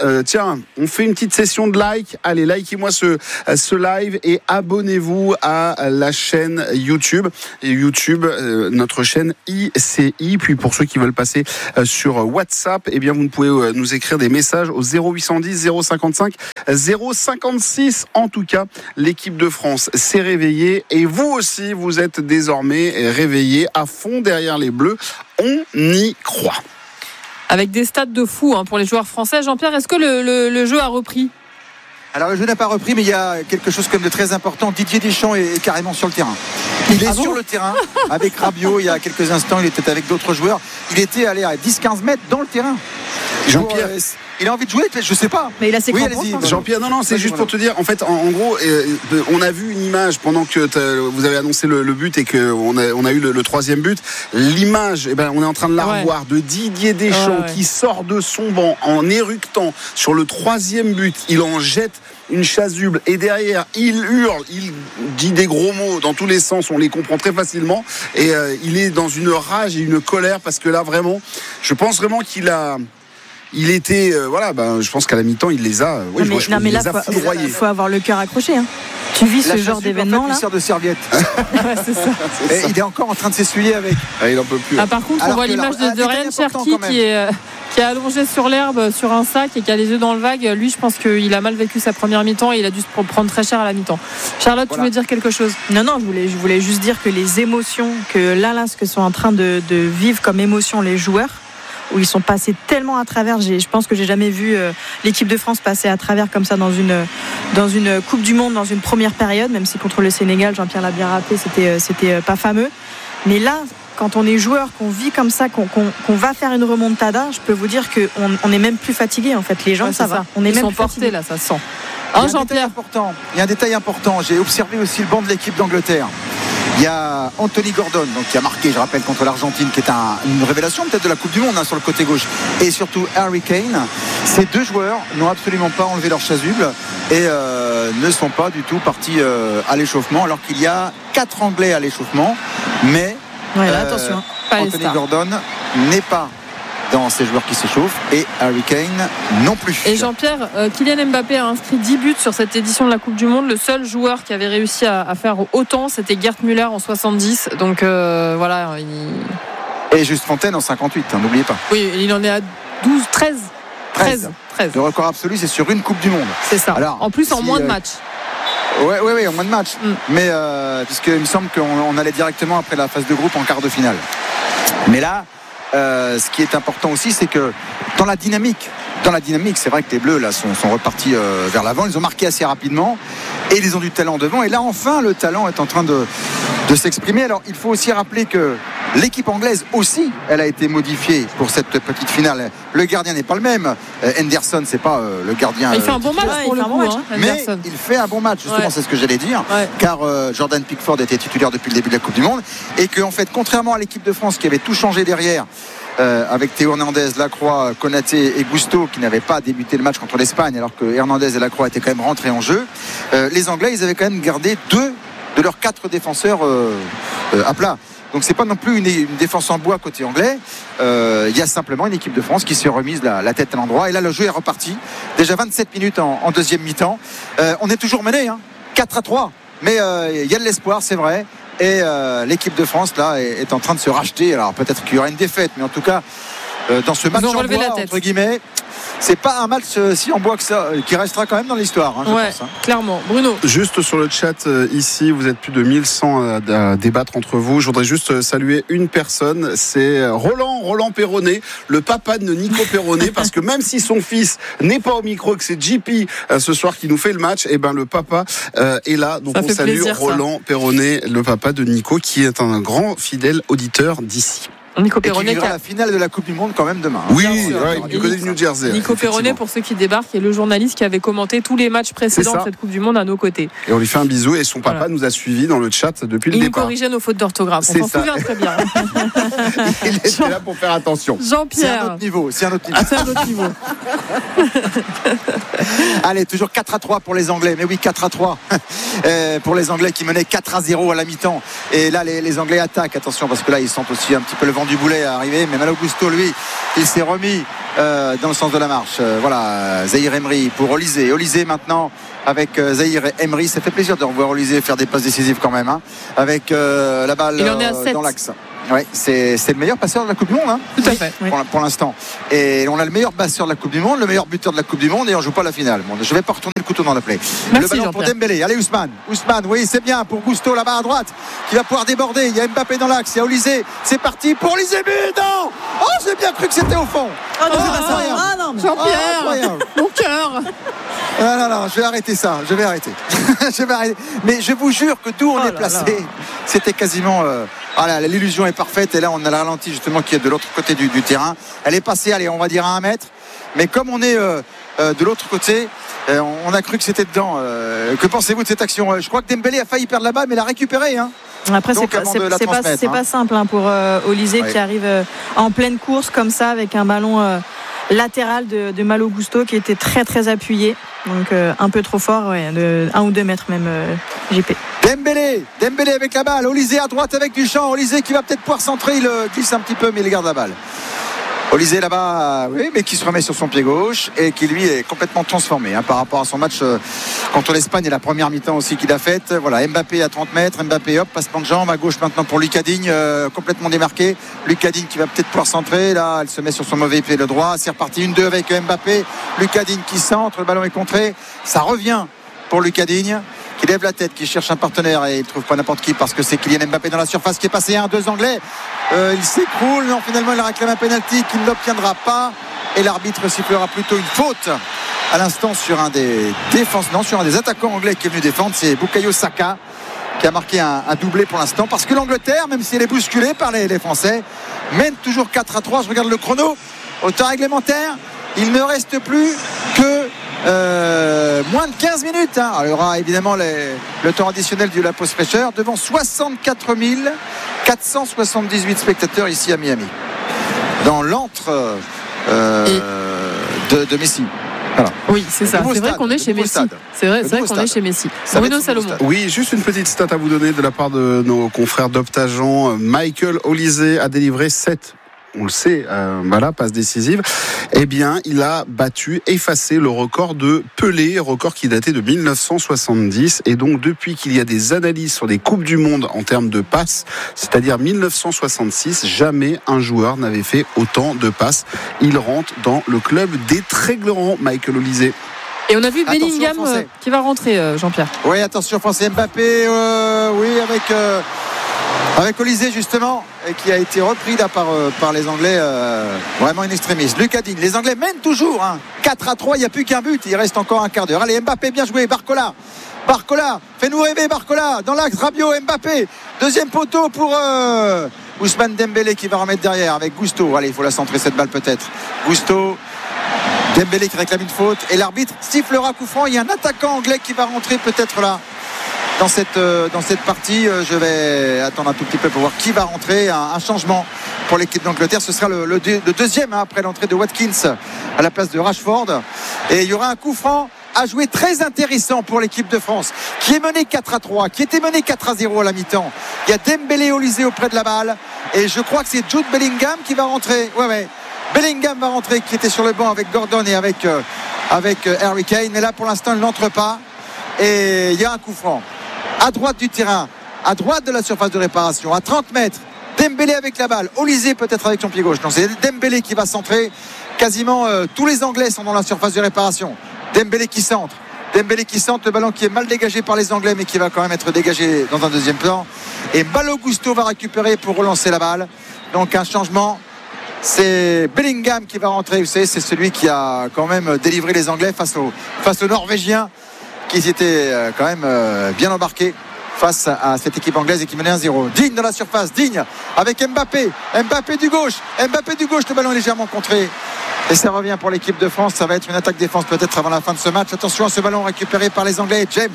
Euh, tiens, on fait une petite session de like. Allez, likez-moi ce, ce live et abonnez-vous à la chaîne YouTube. Et YouTube, euh, notre chaîne I C I. Puis pour ceux qui veulent passer euh, sur WhatsApp, eh bien vous pouvez euh, nous écrire des messages au zéro huit cent dix zéro cinquante-cinq zéro cinquante-six. En tout cas, l'équipe de France s'est réveillée et vous aussi, vous êtes désormais réveillés à fond derrière les Bleus. On y croit. Avec des stats de fou hein, pour les joueurs français. Jean-Pierre, est-ce que le, le, le jeu a repris ? Alors le jeu n'a pas repris, mais il y a quelque chose comme de très important. Didier Deschamps est carrément sur le terrain. Il est ah bon sur le terrain avec Rabiot il y a quelques instants. Il était avec d'autres joueurs. Il était allé à dix à quinze mètres dans le terrain. Jean-Pierre, euh, il a envie de jouer, je sais pas. Mais il a ses oui, crampons. Jean-Pierre, non, non, c'est juste pour te dire. En fait, en, en gros, euh, on a vu une image pendant que vous avez annoncé le, le but et que on a, on a eu le, le troisième but. L'image, eh ben, on est en train de la ouais. revoir de Didier Deschamps ouais, ouais. qui sort de son banc en éructant sur le troisième but. Il en jette une chasuble et derrière il hurle, il dit des gros mots dans tous les sens, on les comprend très facilement et euh, il est dans une rage et une colère parce que là vraiment, je pense vraiment qu'il a il était, euh, voilà, ben, je pense qu'à la mi-temps, il les a, oui, non, mais, je, non, mais il là, les a foudroyés. Il faut avoir le cœur accroché. Hein. Tu vis la ce genre d'événement en fait, là. Il sort de serviette. ouais, c'est ça. C'est ça. Il est encore en train de s'essuyer avec. Ah, il en peut plus. Ah, par contre, alors on voit l'image de, de Ryan Cherki qui est, qui est allongé sur l'herbe, sur un sac et qui a les yeux dans le vague. Lui, je pense qu'il a mal vécu sa première mi-temps et il a dû se prendre très cher à la mi-temps. Charlotte, voilà. Tu veux dire quelque chose ? Non, non, je voulais, je voulais juste dire que les émotions que là, là, ce que sont en train de, de vivre comme émotion les joueurs, où ils sont passés tellement à travers. J'ai, je pense que j'ai jamais vu euh, l'équipe de France passer à travers comme ça dans une, dans une Coupe du Monde, dans une première période, même si contre le Sénégal, Jean-Pierre l'a bien rappelé, c'était, euh, c'était euh, pas fameux. Mais là, quand on est joueur, qu'on vit comme ça, qu'on, qu'on, qu'on va faire une remontada, je peux vous dire qu'on on est même plus fatigué en fait. Les gens, ouais, ça va. Ça. On est Ils même sont plus portés fatigués. là, ça se sent. Hein, Jean-Pierre important. Il y a un détail important. J'ai observé aussi le banc de l'équipe d'Angleterre. Il y a Anthony Gordon, donc qui a marqué, je rappelle, contre l'Argentine, qui est un, une révélation peut-être de la Coupe du Monde hein, sur le côté gauche. Et surtout Harry Kane. Ces deux joueurs n'ont absolument pas enlevé leur chasuble et euh, ne sont pas du tout partis euh, à l'échauffement, alors qu'il y a quatre Anglais à l'échauffement. Mais ouais, là, euh, attention, pas Anthony Gordon n'est pas dans ces joueurs qui s'échauffent et Harry Kane non plus. Et Jean-Pierre, euh, Kylian Mbappé a inscrit dix buts sur cette édition de la Coupe du Monde. Le seul joueur qui avait réussi à, à faire autant, c'était Gerd Müller en soixante-dix. Donc euh, voilà. Il... Et Juste Fontaine en cinquante-huit, hein, n'oubliez pas. Oui, il en est à douze, treize. treize. treize. Le record absolu, c'est sur une Coupe du Monde. C'est ça. Alors, en plus, en si, moins de euh, matchs. Oui, oui, oui, en moins de matchs. Mm. Mais euh, puisqu'il me semble qu'on on allait directement après la phase de groupe en quart de finale. Mais là, Euh, ce qui est important aussi, c'est que dans la dynamique, dans la dynamique, c'est vrai que les Bleus là sont, sont repartis euh, vers l'avant. Ils ont marqué assez rapidement et ils ont du talent devant. Et là, enfin, le talent est en train de, de s'exprimer. Alors, il faut aussi rappeler que l'équipe anglaise aussi, elle a été modifiée pour cette petite finale. Le gardien n'est pas le même. Euh, Henderson, c'est pas euh, le gardien. Il fait un bon match ouais, pour le coup, hein, mais il fait un bon match. Justement, ouais. C'est ce que j'allais dire, ouais. car euh, Jordan Pickford était titulaire depuis le début de la Coupe du Monde et que en fait, contrairement à l'équipe de France qui avait tout changé derrière. Euh, avec Théo Hernandez, Lacroix, Konaté et Gusto qui n'avaient pas débuté le match contre l'Espagne alors que Hernandez et Lacroix étaient quand même rentrés en jeu. Euh, les Anglais, ils avaient quand même gardé deux de leurs quatre défenseurs euh, euh, à plat. Donc c'est pas non plus une, une défense en bois côté anglais. Il euh, y a simplement une équipe de France qui s'est remise la, la tête à l'endroit. Et là, le jeu est reparti. Déjà vingt-sept minutes en, en deuxième mi-temps. Euh, on est toujours mené, hein, quatre à trois. Mais il euh, y a de l'espoir, c'est vrai. Et euh, l'équipe de France là est, est en train de se racheter. Alors peut-être qu'il y aura une défaite, mais en tout cas euh, dans ce match en bois entre guillemets, c'est pas un match euh, si en bois que ça, qui restera quand même dans l'histoire, hein, je ouais, pense. Hein. Clairement. Bruno. Juste sur le chat euh, ici, vous êtes plus de mille cent à, à débattre entre vous. Je voudrais juste saluer une personne, c'est Roland, Roland Perronnet, le papa de Nico Perronnet, parce que même si son fils n'est pas au micro, que c'est J P euh, ce soir qui nous fait le match, et ben le papa euh, est là. Donc ça on salue plaisir, Roland ça. Perronnet, le papa de Nico, qui est un grand fidèle auditeur d'ici. Nico et Perronnet qui vivra a... la finale de la Coupe du Monde quand même demain. Oui, ouais, du côté du New Jersey. Nico Perronnet, pour ceux qui débarquent, est le journaliste qui avait commenté tous les matchs précédents de cette Coupe du Monde à nos côtés. Et on lui fait un bisou et son papa voilà. nous a suivis dans le chat depuis le Il départ. Il nous corrigeait nos fautes d'orthographe. On s'en souvient très bien. Il était Jean... là pour faire attention. Jean-Pierre. C'est un autre niveau. C'est un autre niveau. Ah, c'est un autre niveau. Allez, toujours quatre à trois pour les Anglais. Mais oui, quatre à trois euh, pour les Anglais qui menaient quatre à zéro à la mi-temps. Et là, les, les Anglais attaquent. Attention, parce que là, ils sentent aussi un petit peu le vent Laurent Duboulet est arrivé, mais Malo Gusto, lui, il s'est remis euh, dans le sens de la marche. Euh, voilà, Zahir Emery pour Olysée. Olysée maintenant avec euh, Zahir Emery. Ça fait plaisir de revoir Olysée faire des passes décisives quand même, hein, avec euh, la balle euh, dans l'axe. Ouais, c'est, c'est le meilleur passeur de la Coupe du Monde, hein, tout à fait, pour, oui. pour l'instant. Et on a le meilleur passeur de la Coupe du Monde, le meilleur buteur de la Coupe du Monde, et on joue pas la finale. Bon, je vais pas retourner le couteau dans la plaie. Merci, le ballon Jean-Pierre. pour Dembélé. Allez, Ousmane. Ousmane, oui, c'est bien pour Gusto là-bas à droite, qui va pouvoir déborder. Il y a Mbappé dans l'axe, il y a Olysée. C'est parti pour Olysée. But, non. Oh, j'ai bien cru que c'était au fond. Oh, non, oh, c'est pas ça. Ah, non, mais... Jean-Pierre, oh, mon cœur. Ah, non, non, je vais arrêter ça. Je vais arrêter. je vais arrêter. Mais je vous jure que d'où on oh est placé, c'était quasiment. Euh... Ah là, l'illusion est parfaite et là on a la ralenti justement qui est de l'autre côté du, du terrain. Elle est passée, allez, on va dire à un mètre. Mais comme on est euh, euh, de l'autre côté, euh, on a cru que c'était dedans. Euh, que pensez-vous de cette action ? Je crois que Dembélé a failli perdre la balle, mais l'a récupéré. Hein. Après, Donc, c'est, pas, c'est, c'est, pas, c'est hein. pas simple hein, pour euh, Olysée ouais. qui arrive euh, en pleine course comme ça avec un ballon euh, latéral de, de Malo Gusto qui était très très appuyé. Donc euh, un peu trop fort, ouais, de un ou deux mètres même, euh, J P. Dembélé, Dembélé avec la balle. Olysée à droite avec Duchamp. Olysée qui va peut-être pouvoir centrer. Il glisse un petit peu, mais il garde la balle. Olysée là-bas, oui, mais qui se remet sur son pied gauche et qui lui est complètement transformé hein, par rapport à son match euh, contre l'Espagne et la première mi-temps aussi qu'il a faite. Voilà, Mbappé à trente mètres, Mbappé hop, passement de jambe à gauche maintenant pour Lucas Digne, euh, complètement démarqué. Lucas Digne qui va peut-être pouvoir centrer. Là, elle se met sur son mauvais pied le droit. C'est reparti une deux avec Mbappé. Lucas Digne qui centre, le ballon est contré. Ça revient pour Lucas Digne, qui lève la tête, qui cherche un partenaire et il ne trouve pas n'importe qui parce que c'est Kylian Mbappé dans la surface qui est passé un, deux Anglais. Euh, il s'écroule, non, finalement il a réclamé un penalty qu'il n'obtiendra pas et l'arbitre sifflera plutôt une faute à l'instant sur un des défenses, non, sur un des attaquants anglais qui est venu défendre, c'est Bukayo Saka qui a marqué un, un doublé pour l'instant parce que l'Angleterre, même si elle est bousculée par les, les Français, mène toujours quatre à trois. Je regarde le chrono au temps réglementaire, il ne reste plus que Euh, moins de quinze minutes hein. Alors, il y aura évidemment les, le temps additionnel de la pause fraîcheur devant soixante-quatre mille quatre cent soixante-dix-huit spectateurs ici à Miami dans l'antre euh, de, de Messi. Voilà. Oui, c'est ça. C'est stade, vrai qu'on est chez Messi. Stade. C'est vrai, c'est vrai qu'on est chez Messi. Bruno Salomon. Oui, juste une petite stat à vous donner de la part de nos confrères d'Optagent. Michael Olysée a délivré sept. On le sait, euh, voilà, passe décisive. Eh bien, il a battu, effacé le record de Pelé, record qui datait de mille neuf cent soixante-dix. Et donc, depuis qu'il y a des analyses sur les Coupes du Monde en termes de passes, c'est-à-dire mille neuf cent soixante-six, jamais un joueur n'avait fait autant de passes. Il rentre dans le club des très grands, Michael Olysée. Et on a vu Bellingham euh, qui va rentrer, euh, Jean-Pierre. Oui, attention, français, Mbappé, euh, oui, avec... Euh... Avec Olysée justement, et qui a été repris là par, euh, par les Anglais, euh, vraiment une extrémiste. Lucas Digne, les Anglais mènent toujours hein. quatre à trois, il n'y a plus qu'un but, il reste encore un quart d'heure. Allez, Mbappé, bien joué, Barcola. Barcola, fais-nous rêver Barcola, dans l'axe, Rabiot, Mbappé. Deuxième poteau pour euh, Ousmane Dembélé qui va remettre derrière avec Gusto. Allez, il faut la centrer cette balle peut-être. Gusto, Dembélé qui réclame une faute et l'arbitre sifflera coup franc. Il y a un attaquant anglais qui va rentrer peut-être là. Dans cette, euh, dans cette partie, euh, je vais attendre un tout petit peu pour voir qui va rentrer. Un, un changement pour l'équipe d'Angleterre. Ce sera le, le, deux, le deuxième hein, après l'entrée de Watkins à la place de Rashford. Et il y aura un coup franc à jouer très intéressant pour l'équipe de France qui est menée quatre à trois, qui était menée quatre à zéro à la mi-temps. Il y a Dembélé Olysée auprès de la balle. Et je crois que c'est Jude Bellingham qui va rentrer. Ouais, ouais. Bellingham va rentrer, qui était sur le banc avec Gordon et avec, euh, avec euh, Harry Kane. Mais là, pour l'instant, il n'entre pas. Et il y a un coup franc. À droite du terrain, à droite de la surface de réparation, à trente mètres, Dembélé avec la balle, Olysée peut-être avec son pied gauche. Non, c'est Dembélé qui va centrer. Quasiment euh, tous les Anglais sont dans la surface de réparation. Dembélé qui centre. Dembélé qui centre, le ballon qui est mal dégagé par les Anglais, mais qui va quand même être dégagé dans un deuxième plan. Et Malo Gusto va récupérer pour relancer la balle. Donc un changement. C'est Bellingham qui va rentrer. Vous savez, c'est celui qui a quand même délivré les Anglais face aux, face aux Norvégiens, qui étaient quand même bien embarqués face à cette équipe anglaise et qui menait un zéro. Digne dans la surface, Digne avec Mbappé, Mbappé du gauche, Mbappé du gauche, le ballon est légèrement contré et ça revient pour l'équipe de France. Ça va être une attaque défense peut-être avant la fin de ce match. Attention à ce ballon récupéré par les Anglais. James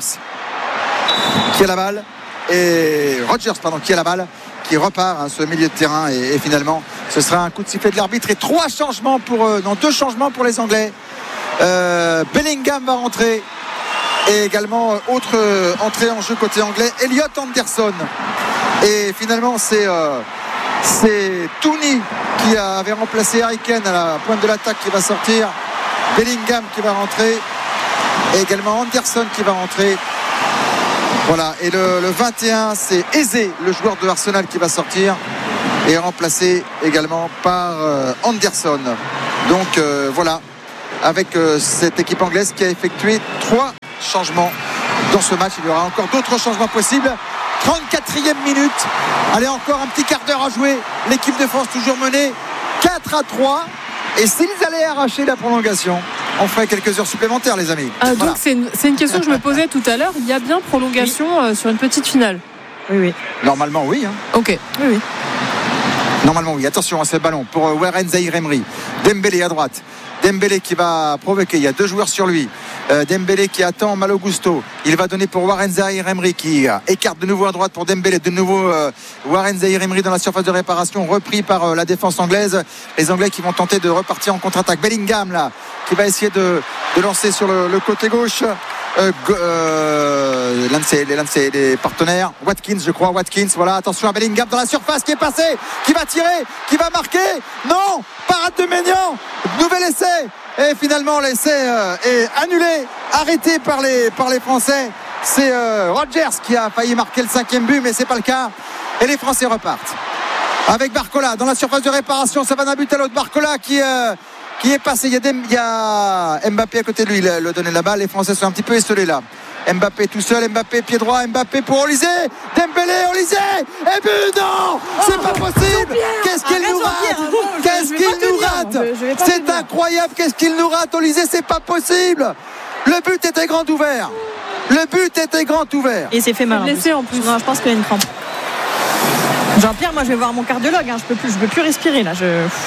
qui a la balle et Rodgers pardon qui a la balle, qui repart à ce milieu de terrain et, et finalement ce sera un coup de sifflet de l'arbitre et trois changements pour euh, non deux changements pour les Anglais. euh, Bellingham va rentrer. Et également, euh, autre euh, entrée en jeu côté anglais, Elliot Anderson. Et finalement, c'est euh, C'est Touni qui avait remplacé Harry Kane à la pointe de l'attaque qui va sortir. Bellingham qui va rentrer. Et également Anderson qui va rentrer. Voilà. Et le, le vingt et un, c'est Eze, le joueur de Arsenal, qui va sortir. Et remplacé également par euh, Anderson. Donc euh, voilà. Avec euh, cette équipe anglaise qui a effectué trois changements dans ce match. Il y aura encore d'autres changements possibles. trente-quatrième minute. Allez, encore un petit quart d'heure à jouer. L'équipe de France toujours menée quatre à trois. Et s'ils allaient arracher la prolongation, on ferait quelques heures supplémentaires, les amis. Ah, voilà. Donc c'est une, c'est une question que je me posais tout à l'heure. Il y a bien prolongation oui. euh, sur une petite finale. Oui, oui. Normalement, oui. Hein. Ok. Oui, oui. Normalement, oui. Attention à ce ballon pour Warren Zaïre-Emery. Dembélé à droite. Dembélé qui va provoquer, il y a deux joueurs sur lui. euh, Dembélé qui attend Malo Gusto, il va donner pour Warren Zaïre-Emery qui euh, écarte de nouveau à droite pour Dembélé, de nouveau euh, Warren Zaïre-Emery dans la surface de réparation, repris par euh, la défense anglaise. Les Anglais qui vont tenter de repartir en contre-attaque. Bellingham là qui va essayer de, de lancer sur le, le côté gauche. Euh, euh, l'un de ses, l'un de ses des partenaires, Watkins je crois, Watkins, voilà, attention à Bellingham dans la surface qui est passé, qui va tirer, qui va marquer, non, parade de Maignan, nouvel essai, et finalement l'essai euh, est annulé, arrêté par les, par les Français. C'est euh, Rodgers qui a failli marquer le cinquième but, mais c'est pas le cas, et les Français repartent avec Barcola dans la surface de réparation. Ça va d'un but à l'autre. Barcola qui euh, qui est passé, il y, a des, il y a Mbappé à côté de lui, il a donné la balle, les Français sont un petit peu esselés là. Mbappé tout seul, Mbappé pied droit, Mbappé pour Olysée, Dembélé, Olysée, et but, non, c'est pas possible. Qu'est-ce qu'il nous rate, qu'est-ce qu'il nous rate, c'est incroyable, qu'est-ce qu'il nous rate, Olysée, c'est pas possible. Le but était grand ouvert, le but était grand ouvert. Et c'est fait mal. Blessé en plus. Non, je pense qu'il y a une crampe. Jean-Pierre, moi je vais voir mon cardiologue, hein. je peux plus, je peux plus respirer là. Je...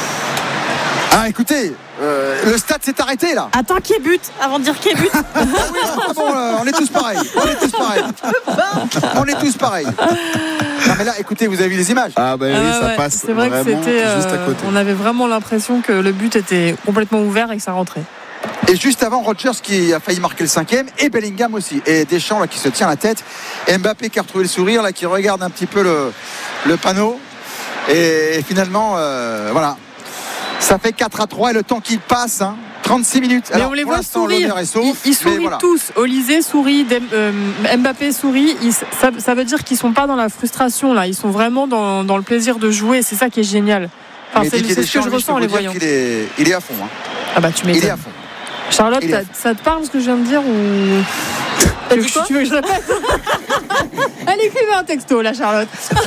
Ah écoutez, euh, le stade s'est arrêté là. Attends qu'il y ait but, avant de dire qu'il y ait but. Ah oui, ah bon, euh, on est tous pareils. On est tous pareils. On est tous pareils. Non mais là, écoutez, vous avez vu les images. Ah bah oui, ah, ça ouais. passe. C'est vrai que c'était. Juste à Euh, côté. on avait vraiment l'impression que le but était complètement ouvert et que ça rentrait. Et juste avant, Rodgers qui a failli marquer le cinquième, et Bellingham aussi, et Deschamps là qui se tient la tête, et Mbappé qui a retrouvé le sourire là, qui regarde un petit peu le, le panneau, et, et finalement, euh, voilà, ça fait quatre à trois et le temps qui passe, hein, trente-six minutes. Mais alors, on les pour voit l'instant, sourire. l'honneur est sauf, Ils, ils sourient mais voilà. tous. Olysée sourit, Dem- euh, Mbappé sourit. Ils- ça, ça veut dire qu'ils sont pas dans la frustration là. Ils sont vraiment dans, dans le plaisir de jouer. C'est ça qui est génial. Enfin, Mais c'est Didier c'est ce que Deschamps, je lui, ressens en peux les vous dire voyant. qu'il est, il est à fond. Hein. Ah bah tu Il est m'étonnes. à fond. Charlotte, Il est à t'as- ça te parle ce que je viens de dire ou T'as tu, dit quoi tu veux que je répète? Elle écrivait un texto là, Charlotte.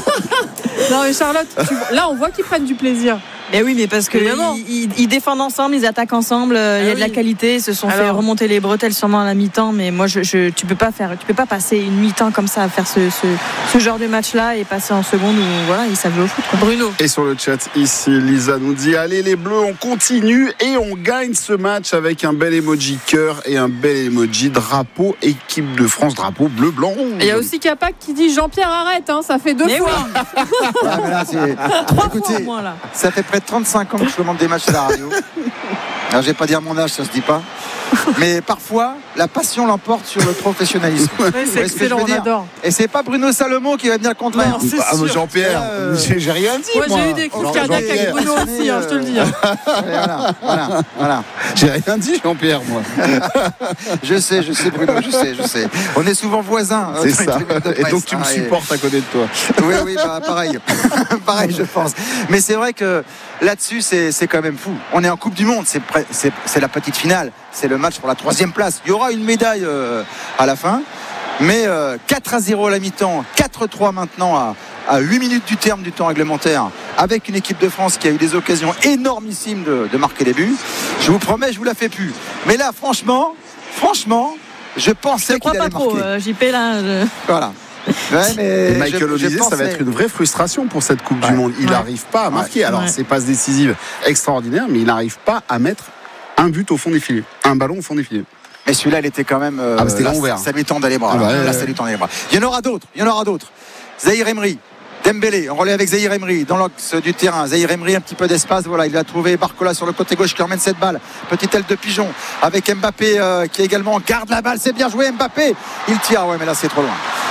Non mais Charlotte, tu- là on voit qu'ils prennent du plaisir. Mais oui, mais parce que Évidemment. ils, ils- ils défendent ensemble, ils attaquent ensemble. euh, Il y a Ah de la oui. qualité. Ils se sont fait Alors. remonter les bretelles sûrement à la mi-temps. Mais moi, je, je, tu peux pas faire, tu peux pas passer une mi-temps comme ça à faire ce, ce, ce genre de match-là et passer en seconde où voilà, ils savent jouer au foot. Quoi. Bruno. Et sur le chat ici, Lisa nous dit allez les Bleus, on continue et on gagne ce match avec un bel emoji cœur et un bel emoji drapeau équipe de France, drapeau bleu blanc rouge. Et il y a aussi Capac qui dit Jean-Pierre arrête, hein, ça fait deux Mais fois. Ah, mais là, c'est- Trois Écoutez, fois au moins là. ça fait près de trente-cinq ans que je commande des matchs à la radio. Alors je vais pas dire mon âge, ça se dit pas. Mais parfois, la passion l'emporte sur le professionnalisme. Ouais, Vous c'est voyez ce que je excellent, veux on dire adore. Et c'est pas Bruno Salomon qui va venir le contraire. Non, c'est Ah, mais sûr. Jean-Pierre, Euh, j'ai j'ai rien dit. Moi, moi. j'ai eu des crises Alors, cardiaques avec Jean-Pierre, Bruno aussi, hein, je te le dis. hein. Voilà, voilà, voilà. J'ai rien dit, Jean-Pierre, moi. Je sais, je sais, Bruno, je sais, je sais. On est souvent voisins. euh, C'est dans les ça. tribunes de Et presse, donc tu me hein, et- supportes à côté de toi. Oui, oui, bah, pareil. Pareil, je pense. Mais c'est vrai que là-dessus, c'est, c'est quand même fou. On est en Coupe du Monde, c'est, prêt- c'est, c'est la petite finale. C'est le match pour la troisième place. Il y aura une médaille euh, à la fin. Mais euh, quatre à zéro à la mi-temps, quatre à trois maintenant à, à huit minutes du terme du temps réglementaire, avec une équipe de France qui a eu des occasions énormissimes de, de marquer des buts. Je vous promets, je vous la fais plus. Mais là, franchement, franchement, je pensais Je crois qu'il pas allait trop, marquer. euh, J P là. je- Voilà. Ouais, mais Et Michael je- je Olysée, ça va pensais- être une vraie frustration pour cette Coupe Ouais. du Monde. Il Ouais. n'arrive pas à marquer. Alors, Ouais. c'est passes décisives extraordinaires, mais il n'arrive pas à mettre un but au fond des filets, un ballon au fond des filets. Mais celui-là, il était quand même. euh, Ah, mais c'était là, grand ouvert. Ça lui tendait les bras. Ah, bah, là, ouais, Là, ça ouais. lui tendait les bras. Il y en aura d'autres. Il y en aura d'autres. Zaïre Emery, Dembélé, on relève avec Zaïre Emery dans l'axe du terrain. Zaïre Emery, un petit peu d'espace. Voilà, il a trouvé Barcola sur le côté gauche qui emmène cette balle. Petite aile de pigeon avec Mbappé euh, qui également garde la balle. C'est bien joué, Mbappé. Il tire. Ouais, mais là, c'est trop loin.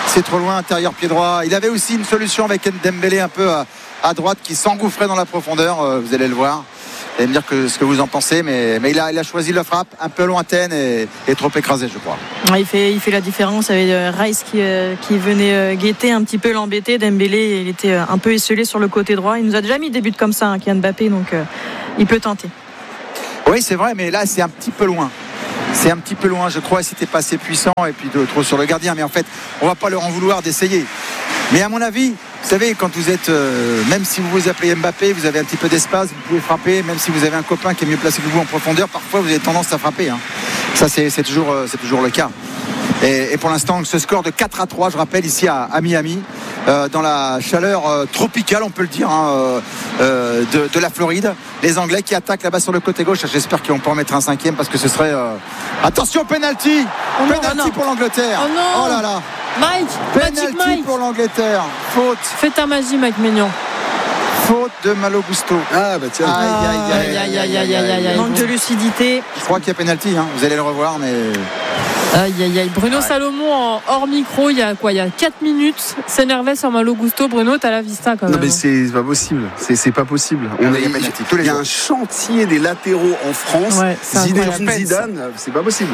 c'est trop loin, intérieur pied droit. Il avait aussi une solution avec Dembélé un peu à, à droite qui s'engouffrait dans la profondeur, euh, vous allez le voir. Et me dire que, ce que vous en pensez, mais, mais il, a, il a choisi la frappe un peu lointaine et, et trop écrasée, je crois. Il fait, il fait la différence avec Rice qui, euh, qui venait guetter un petit peu l'embêter. Dembélé, il était un peu esselé sur le côté droit. Il nous a déjà mis des buts comme ça, hein, Kylian Mbappé, donc euh, il peut tenter. Oui, c'est vrai, mais là, c'est un petit peu loin. C'est un petit peu loin, je crois, c'était pas assez puissant et puis de trop sur le gardien. Mais en fait, on va pas leur en vouloir d'essayer. Mais à mon avis, vous savez, quand vous êtes, euh, même si vous vous appelez Mbappé, vous avez un petit peu d'espace, vous pouvez frapper. Même si vous avez un copain qui est mieux placé que vous en profondeur, parfois vous avez tendance à frapper. Hein. Ça, c'est, c'est, toujours, euh, c'est toujours le cas. Et, et pour l'instant, ce score de quatre à trois, je rappelle, ici à, à Miami, euh, dans la chaleur euh, tropicale, on peut le dire, hein, euh, de, de la Floride. Les Anglais qui attaquent là-bas sur le côté gauche. J'espère qu'ils vont pas en mettre un cinquième parce que ce serait... Euh... Attention, penalty oh Penalty non. pour l'Angleterre. Oh non. Oh là là. Mike, Magic Penalty Mike. pour l'Angleterre. Faute. Fais ta magie, Mike Maignan. Faute de Malo Gusto. Ah bah tiens. Aïe, aïe, aïe, aïe, aïe, aïe, aïe, aïe, aïe. Manque de lucidité. Je crois qu'il y a penalty, hein. Vous allez le revoir, mais... Aïe, aïe, aïe. Bruno Ouais. Salomon en hors micro, il y a quoi? Il y a quatre minutes, s'énervait sur Malo Gusto. Bruno, t'as la vista quand même. Non mais c'est pas possible, c'est, c'est pas possible. On Il y a est, penalty tous les il y a jours. un chantier des latéraux en France. Ouais, c'est Zinedine incroyable. Zidane, c'est pas possible.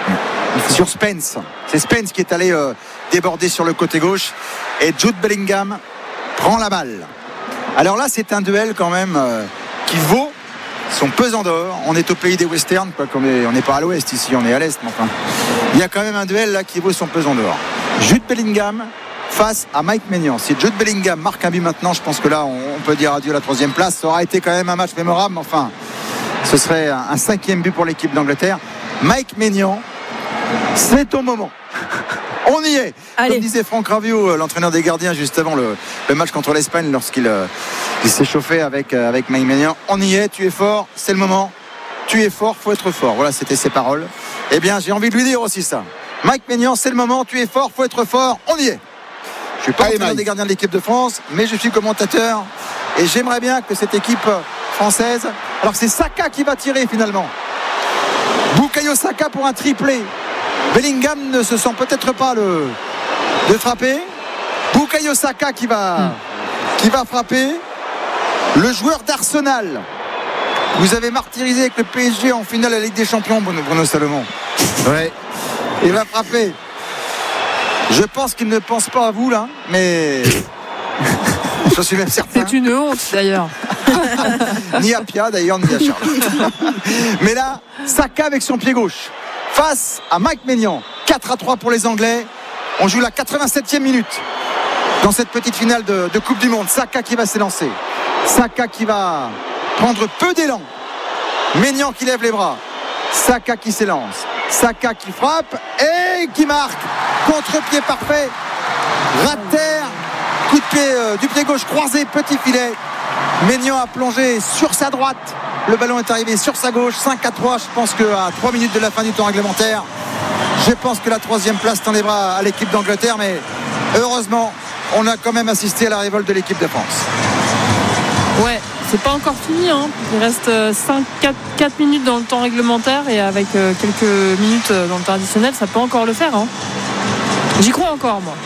Sur Spence. C'est Spence qui est allé euh, déborder sur le côté gauche. Et Jude Bellingham prend la balle. Alors là, c'est un duel quand même euh, qui vaut son pesant d'or. On est au pays des westerns, quoi, qu'on est- on n'est pas à l'ouest ici, on est à l'est. Mais enfin, il y a quand même un duel là qui vaut son pesant d'or. Jude Bellingham face à Mike Maignan. Si Jude Bellingham marque un but maintenant, je pense que là, on, on peut dire adieu à la troisième place. Ça aura été quand même un match mémorable, mais enfin, ce serait un, un cinquième but pour l'équipe d'Angleterre. Mike Maignan, c'est ton moment. On y est. Allez. Comme disait Franck Raviot, l'entraîneur des gardiens, juste avant le, le match contre l'Espagne, lorsqu'il euh, il s'est chauffé avec, euh, avec Mike Maignan. On y est, tu es fort, c'est le moment. Tu es fort, faut être fort. Voilà, c'était ses paroles. Eh bien, j'ai envie de lui dire aussi ça. Mike Maignan, c'est le moment, tu es fort, faut être fort. On y est. Je suis pas Allez, entraîneur Mike. des gardiens de l'équipe de France, mais je suis commentateur. Et j'aimerais bien que cette équipe française. Alors, c'est Saka qui va tirer finalement. Bukayo Saka pour un triplé. Bellingham ne se sent peut-être pas le, de frapper. Bukayo Saka qui va, qui va frapper. Le joueur d'Arsenal. Vous avez martyrisé avec le P S G en finale de la Ligue des Champions, Bruno, Bruno Salomon. Ouais. Il va frapper. Je pense qu'il ne pense pas à vous là, mais je suis même certain. C'est une honte d'ailleurs. Ni à Pia d'ailleurs, ni à Charles. Mais là, Saka avec son pied gauche face à Mike Maignan. quatre à trois pour les Anglais. On joue la quatre-vingt-septième minute dans cette petite finale de, de Coupe du Monde. Saka qui va s'élancer. Saka qui va prendre peu d'élan. Maignan qui lève les bras. Saka qui s'élance. Saka qui frappe et qui marque. Contre-pied parfait. Ras de terre. Coup de pied euh, du pied gauche croisé, petit filet. Maignan a plongé sur sa droite. Le ballon est arrivé sur sa gauche. cinq à trois. Je pense qu'à trois minutes de la fin du temps réglementaire, je pense que la troisième place tend les bras à l'équipe d'Angleterre. Mais heureusement, on a quand même assisté à la révolte de l'équipe de France. Ouais, c'est pas encore fini. Hein. Il reste cinq, quatre, quatre minutes dans le temps réglementaire et avec euh, quelques minutes euh, dans le temps additionnel, ça peut encore le faire. Hein. J'y crois encore, moi.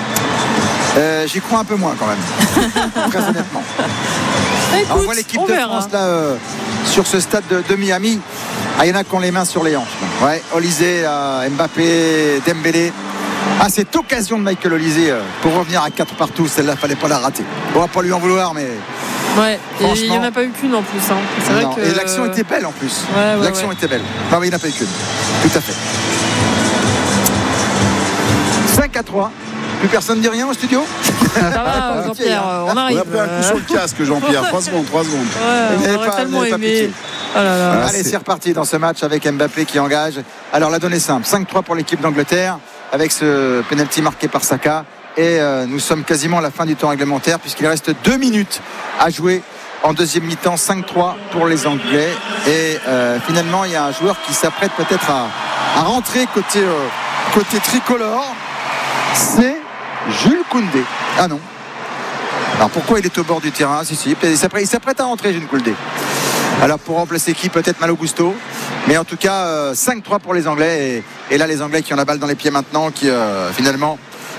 Euh, j'y crois un peu moins quand même. Très honnêtement. Écoute, Alors, on voit l'équipe on de verra. France là euh, sur ce stade de, de Miami. Ah, il y en a qui ont les mains sur les hanches. Ouais, Olysée, euh, Mbappé, Dembélé. Ah, cette occasion de Michael Olysée euh, pour revenir à quatre partout, celle-là, fallait pas la rater. On va pas lui en vouloir, mais Ouais, et il n'y Franchement. en a pas eu qu'une en plus. Hein. C'est vrai non. que... Et l'action était belle en plus. Ouais, ouais, l'action ouais. était belle. Non, mais il n'a pas eu qu'une. Tout à fait. cinq à trois. Plus personne ne dit rien au studio. Ça va, Jean-Pierre, on On arrive. a pris un coup sur le casque, Jean-Pierre. trois secondes, trois secondes. Ouais, Vous on n'avez aurait pas- tellement vous n'avez pas aimé. pitié. Oh là là. Ah, Allez, c'est- c'est reparti dans ce match avec Mbappé qui engage. Alors la donne est simple, cinq trois pour l'équipe d'Angleterre avec ce penalty marqué par Saka. Et euh, nous sommes quasiment à la fin du temps réglementaire puisqu'il reste deux minutes à jouer en deuxième mi-temps. Cinq trois pour les Anglais. Et euh, finalement, il y a un joueur qui s'apprête peut-être à, à rentrer côté, euh, côté tricolore. C'est Jules Koundé. Ah non. Alors pourquoi il est au bord du terrain? Si, si, il s'apprête, il s'apprête à rentrer, Jules Koundé. Alors pour remplacer qui? Peut-être Malo Gusto. Mais en tout cas, euh, cinq trois pour les Anglais. Et, et là, les Anglais qui ont la balle dans les pieds maintenant, qui euh, finalement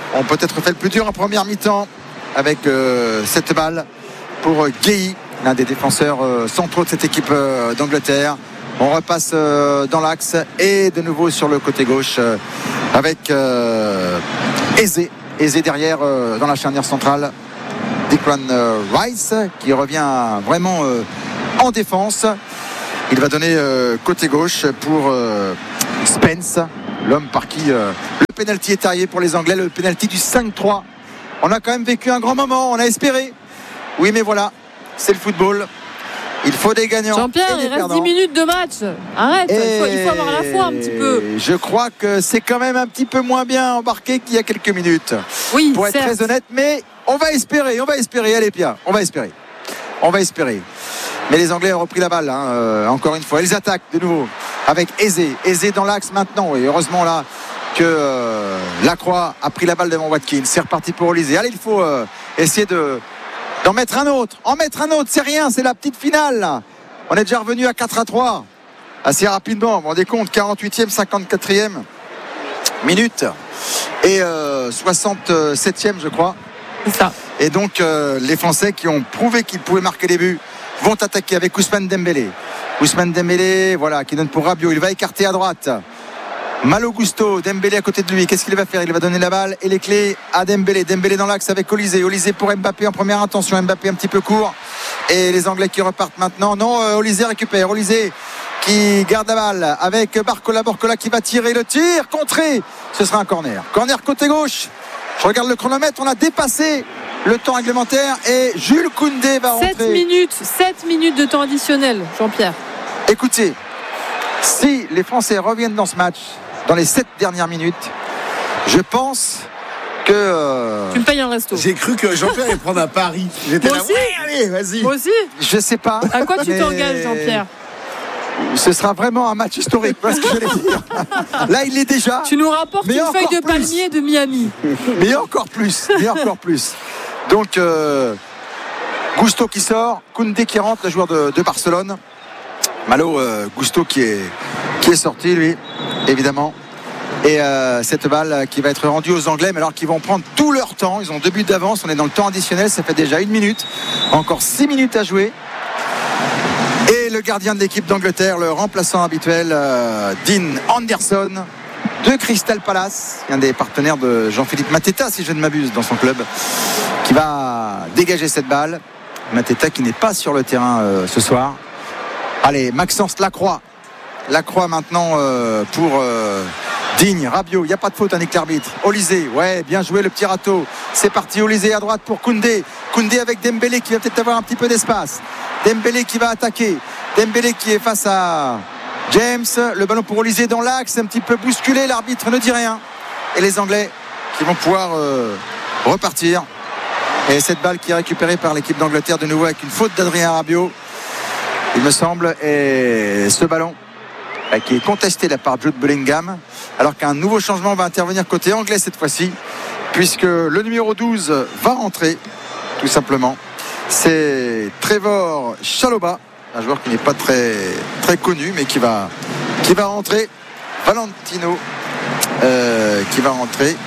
ont peut-être fait le plus dur en première mi-temps avec euh, cette balle pour euh, Guéhi, l'un des défenseurs euh, centraux de cette équipe euh, d'Angleterre. On repasse euh, dans l'axe et de nouveau sur le côté gauche euh, avec euh, Eze. Eze derrière euh, dans la charnière centrale. Declan euh, Rice qui revient vraiment euh, en défense. Il va donner euh, côté gauche pour euh, Spence, l'homme par qui euh, le pénalty est taillé pour les Anglais, le pénalty du cinq trois. On a quand même vécu un grand moment, on a espéré. Oui, mais voilà, c'est le football. Il faut des gagnants. Jean-Pierre, et des il reste perdants. dix minutes de match. Arrête, il faut, il faut avoir la foi un petit peu. Je crois que c'est quand même un petit peu moins bien embarqué qu'il y a quelques minutes. Oui, pour être certes. très honnête, mais on va espérer, on va espérer. Allez, Pierre, on va espérer. On va espérer. Mais les Anglais ont repris la balle, hein, euh, encore une fois. Ils attaquent de nouveau avec Eze. Eze dans l'axe maintenant. Et heureusement là que euh, Lacroix a pris la balle devant Watkins. C'est reparti pour Olysée. Allez, il faut euh, essayer de, d'en mettre un autre. En mettre un autre, c'est rien, c'est la petite finale là. On est déjà revenu à quatre à trois assez rapidement. Vous vous rendez compte, quarante-huitième, cinquante-quatrième minute et euh, soixante-septième je crois. C'est ça. Et donc euh, les Français qui ont prouvé qu'ils pouvaient marquer des buts vont attaquer avec Ousmane Dembélé. Ousmane Dembélé, voilà, qui donne pour Rabiot. Il va écarter à droite. Malo Gusto, Dembélé à côté de lui. Qu'est-ce qu'il va faire? Il va donner la balle et les clés à Dembélé. Dembélé dans l'axe avec Olysée. Olysée pour Mbappé en première intention. Mbappé un petit peu court. Et les Anglais qui repartent maintenant. Non, euh, Olysée récupère. Olysée qui garde la balle avec Barcola. Barcola qui va tirer le tir. Contré. Ce sera un corner. Corner côté gauche. Je regarde le chronomètre. On a dépassé le temps réglementaire et Jules Koundé va rentrer. sept minutes, sept minutes de temps additionnel, Jean-Pierre. Écoutez, si les Français reviennent dans ce match dans les sept dernières minutes, je pense que euh, Tu me payes un resto. J'ai cru que Jean-Pierre allait prendre un pari. J'étais Moi là, aussi. ouais, allez, vas-y. Moi aussi. je sais pas. À quoi tu mais t'engages, Jean-Pierre? Ce sera vraiment un match historique. Parce que j'allais dire. Là, il est déjà. Tu nous rapportes Mais une encore feuille de plus. palmier de Miami. Mais encore plus. Mais encore plus. Donc, euh, Gusto qui sort, Koundé qui rentre, le joueur de, de Barcelone. Malo, euh, Gusto qui est, qui est sorti, lui, évidemment. Et euh, cette balle qui va être rendue aux Anglais, mais alors qu'ils vont prendre tout leur temps. Ils ont deux buts d'avance. On est dans le temps additionnel. Ça fait déjà une minute. Encore six minutes à jouer. Et le gardien de l'équipe d'Angleterre, le remplaçant habituel, euh, Dean Anderson, de Crystal Palace, un des partenaires de Jean-Philippe Mateta, si je ne m'abuse, dans son club, qui va dégager cette balle. Mateta qui n'est pas sur le terrain euh, ce soir. Allez, Maxence Lacroix. Lacroix maintenant euh, pour euh, Digne, Rabiot. Il n'y a pas de faute, avec l'arbitre. Olysée, ouais, bien joué le petit râteau. C'est parti, Olysée à droite pour Koundé. Koundé avec Dembélé qui va peut-être avoir un petit peu d'espace. Dembélé qui va attaquer. Dembélé qui est face à James. Le ballon pour Olysée dans l'axe, un petit peu bousculé. L'arbitre ne dit rien. Et les Anglais qui vont pouvoir euh, repartir. Et cette balle qui est récupérée par l'équipe d'Angleterre de nouveau avec une faute d'Adrien Rabiot, il me semble. Et ce ballon qui est contesté de la part de Jude Bellingham, alors qu'un nouveau changement va intervenir côté anglais cette fois-ci, puisque le numéro douze va rentrer tout simplement. C'est Trevor Chalobah, un joueur qui n'est pas très, très connu, mais qui va, qui va rentrer. Valentino euh, qui va rentrer.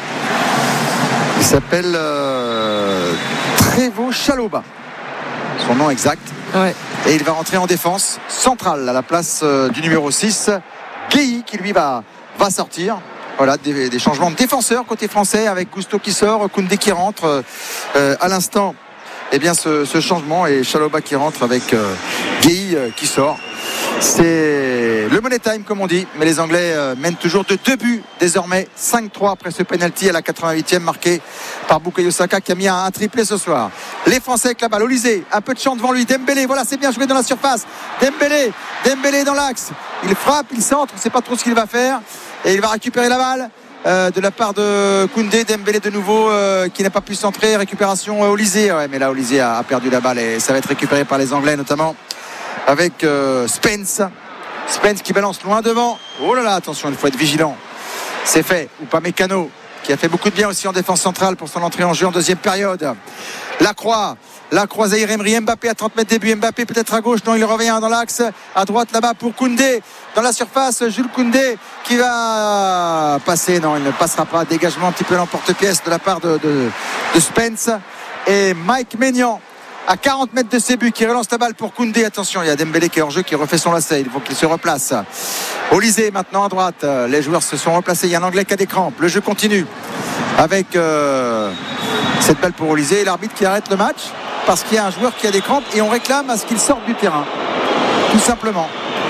Il s'appelle euh, Trevor Chalobah, son nom exact. Ouais. Et il va rentrer en défense centrale à la place euh, du numéro six, Guéhi, qui lui va, va sortir. Voilà, des, des changements de défenseurs côté français, avec Gusto qui sort, Koundé qui rentre euh, à l'instant. Eh bien ce, ce changement, et Chalobah qui rentre avec euh, Guéhi euh, qui sort. C'est le money time comme on dit, mais les Anglais euh, mènent toujours de deux buts désormais, cinq trois après ce penalty à la quatre-vingt-huitième marqué par Bukayo Saka qui a mis un, un triplé ce soir. Les Français avec la balle, Olysée, un peu de champ devant lui, Dembélé, voilà, c'est bien joué dans la surface. Dembélé, Dembélé dans l'axe, il frappe, il centre, on ne sait pas trop ce qu'il va faire et il va récupérer la balle. Euh, de la part de Koundé. Dembélé de nouveau euh, qui n'a pas pu centrer, récupération euh, Olysée, ouais, mais là Olysée a, a perdu la balle et ça va être récupéré par les Anglais notamment avec euh, Spence Spence qui balance loin devant. Oh là là, attention, il faut être vigilant. C'est fait, ou pas Mécano qui a fait beaucoup de bien aussi en défense centrale pour son entrée en jeu en deuxième période. Lacroix. Lacroix, Zahir Emery, Mbappé à trente mètres début, Mbappé peut-être à gauche, non il revient dans l'axe, à droite là-bas pour Koundé, dans la surface, Jules Koundé qui va passer, non il ne passera pas, dégagement un petit peu l'emporte-pièce de la part de, de, de Spence, et Mike Maignan à quarante mètres de ses buts qui relance la balle pour Koundé, attention il y a Dembélé qui est hors jeu, qui refait son lacet, il faut qu'il se replace. Olysée maintenant à droite, les joueurs se sont replacés, il y a un Anglais qui a des crampes, le jeu continue avec euh, cette balle pour Olysée et l'arbitre qui arrête le match parce qu'il y a un joueur qui a des crampes et on réclame à ce qu'il sorte du terrain tout simplement,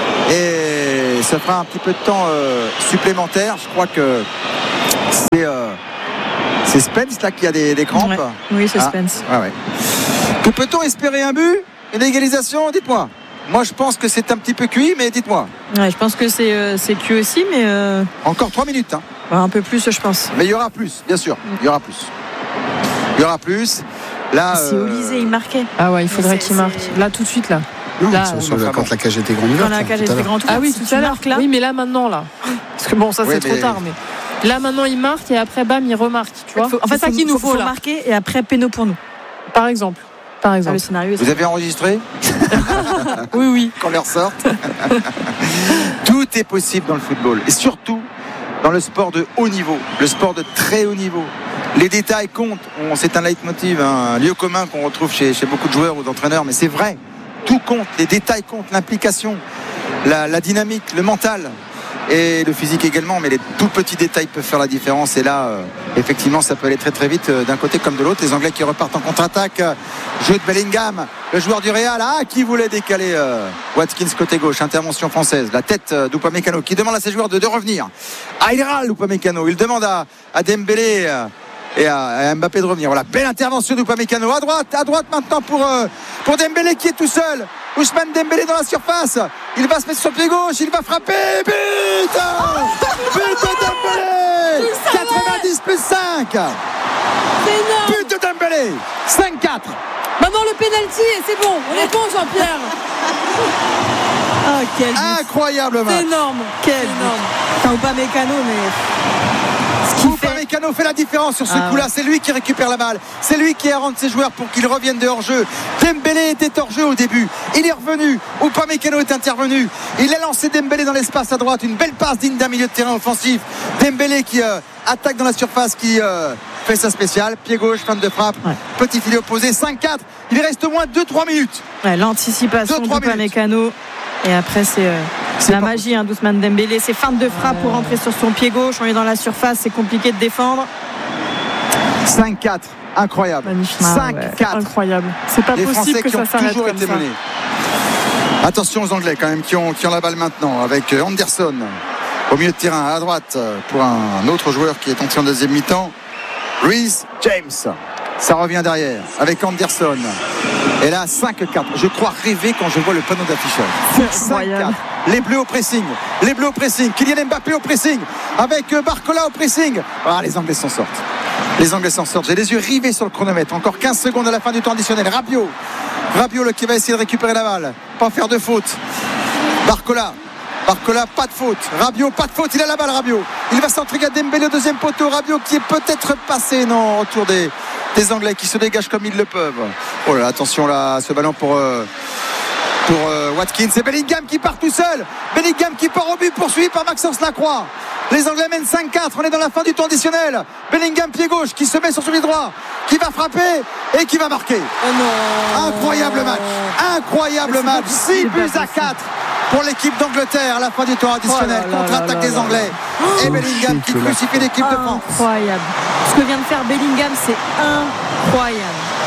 et ça fera un petit peu de temps euh, supplémentaire. Je crois que c'est, euh, c'est Spence là qui a des, des crampes. Ouais. Oui, c'est ah. Spence. Ouais, ouais. Que peut-on espérer, un but, une égalisation, dites-moi. Moi je pense que c'est un petit peu cuit, mais dites-moi. Ouais, je pense que c'est, euh, c'est cuit aussi, mais euh... encore trois minutes hein. ouais, un peu plus je pense. Mais il y aura plus, bien sûr, il y aura plus il y aura plus là. Si euh... Olysée il marquait. Ah ouais, il faudrait c'est, qu'il marque c'est... là tout de suite là. Non, Là, sur, sur euh, le, quand la cage était grande ouverte. Quand la cage était grande ouverte. Ah oui, si tout tu à l'heure. marques là. Oui, mais là maintenant là. Parce que bon, ça Oui, c'est mais... trop tard, mais là maintenant il marque et après bam il remarque, tu vois. Faut, en fait, c'est ça faut, qu'il nous faut, faut, faut là. marquer et après péno pour nous. Par exemple. Par Ah, exemple. le scénario. Vous avez enregistré Oui, oui. qu'on les ressorte. Tout est possible dans le football et surtout dans le sport de haut niveau, le sport de très haut niveau. Les détails comptent. On, c'est un leitmotiv, un lieu commun qu'on retrouve chez, chez beaucoup de joueurs ou d'entraîneurs, mais c'est vrai. Tout compte, les détails comptent, l'implication, la, la dynamique, le mental et le physique également, mais les tout petits détails peuvent faire la différence. Et là, euh, effectivement, ça peut aller très très vite euh, d'un côté comme de l'autre. Les Anglais qui repartent en contre-attaque. Euh, jeu de Bellingham, le joueur du Real, ah, qui voulait décaler euh, Watkins côté gauche. Intervention française. La tête euh, d'Upamecano qui demande à ses joueurs de, de revenir. Ah, il râle Upamecano. Il demande à, à Dembélé euh, et à, à Mbappé de revenir. Voilà, belle intervention d'Upamecano. À droite, à droite maintenant pour, euh, pour Dembélé qui est tout seul. Ousmane Dembélé dans la surface, il va se mettre sur le pied gauche, il va frapper, but but de Dembélé, quatre-vingt-dix plus cinq, C'est énorme. but de Dembélé, cinq quatre. Maintenant le pénalty et c'est bon, on est bon Jean-Pierre. Ah, quel but. Incroyable C'est match. énorme. Quel C'est énorme. Enfin, ou pas Mécano, mais ce qu'il fait. Upamecano fait la différence sur ce Ah coup-là. ouais. C'est lui qui récupère la balle. C'est lui qui rentre ses joueurs pour qu'ils reviennent de hors-jeu. Dembélé était hors-jeu au début. Il est revenu. Upamecano est intervenu. Il a lancé Dembélé dans l'espace à droite. Une belle passe digne d'un milieu de terrain offensif. Dembélé qui euh, attaque dans la surface, qui euh, fait sa spéciale. Pied gauche, fin de frappe. Ouais. Petit filet opposé. cinq quatre. Il reste au moins deux trois minutes. Ouais, l'anticipation Deux, trois d'Upa minutes. Mécano. Et après, c'est, euh, C'est la pas magie hein, d'Ousmane Dembélé. Ses feintes de frappe pour rentrer sur son pied gauche. On est dans la surface, c'est compliqué de défendre. cinq quatre. Incroyable. Magnifique. cinq quatre. Incroyable. C'est pas Les possible Français que qui ont ça s'arrête toujours comme été ça. menés. Attention aux Anglais quand même qui ont, qui ont la balle maintenant avec Anderson au milieu de terrain à droite pour un autre joueur qui est entré en deuxième mi-temps, Reece James. Ça revient derrière avec Anderson. Et là cinq quatre. Je crois rêver quand je vois le panneau d'affichage. C'est cinq incroyable. quatre. Les Bleus au pressing. Les Bleus au pressing. Kylian Mbappé au pressing. Avec Barcola au pressing. Ah, les Anglais s'en sortent. Les Anglais s'en sortent. J'ai les yeux rivés sur le chronomètre. Encore quinze secondes à la fin du temps additionnel. Rabiot. Rabiot le qui va essayer de récupérer la balle. Pas faire de faute. Barcola. Barcola, pas de faute. Rabiot, pas de faute. Il a la balle, Rabiot. Il va centrer à Dembélé au deuxième poteau. Rabiot qui est peut-être passé. Non, autour des, des Anglais qui se dégagent comme ils le peuvent. Oh là là, attention là, ce ballon pour... Euh, pour euh, Watkins. C'est Bellingham qui part tout seul. Bellingham qui part au but, poursuivi par Maxence Lacroix. Les Anglais mènent cinq quatre. On est dans la fin du temps additionnel. Bellingham pied gauche qui se met sur son pied droit, qui va frapper et qui va marquer. Oh non. Incroyable match. Incroyable match. six buts à quatre pour l'équipe d'Angleterre à la fin du temps additionnel. Oh là là Contre-attaque là là des là. Anglais. Et Bellingham qui crucifie l'équipe de France. Incroyable. Ce que vient de faire Bellingham, c'est incroyable.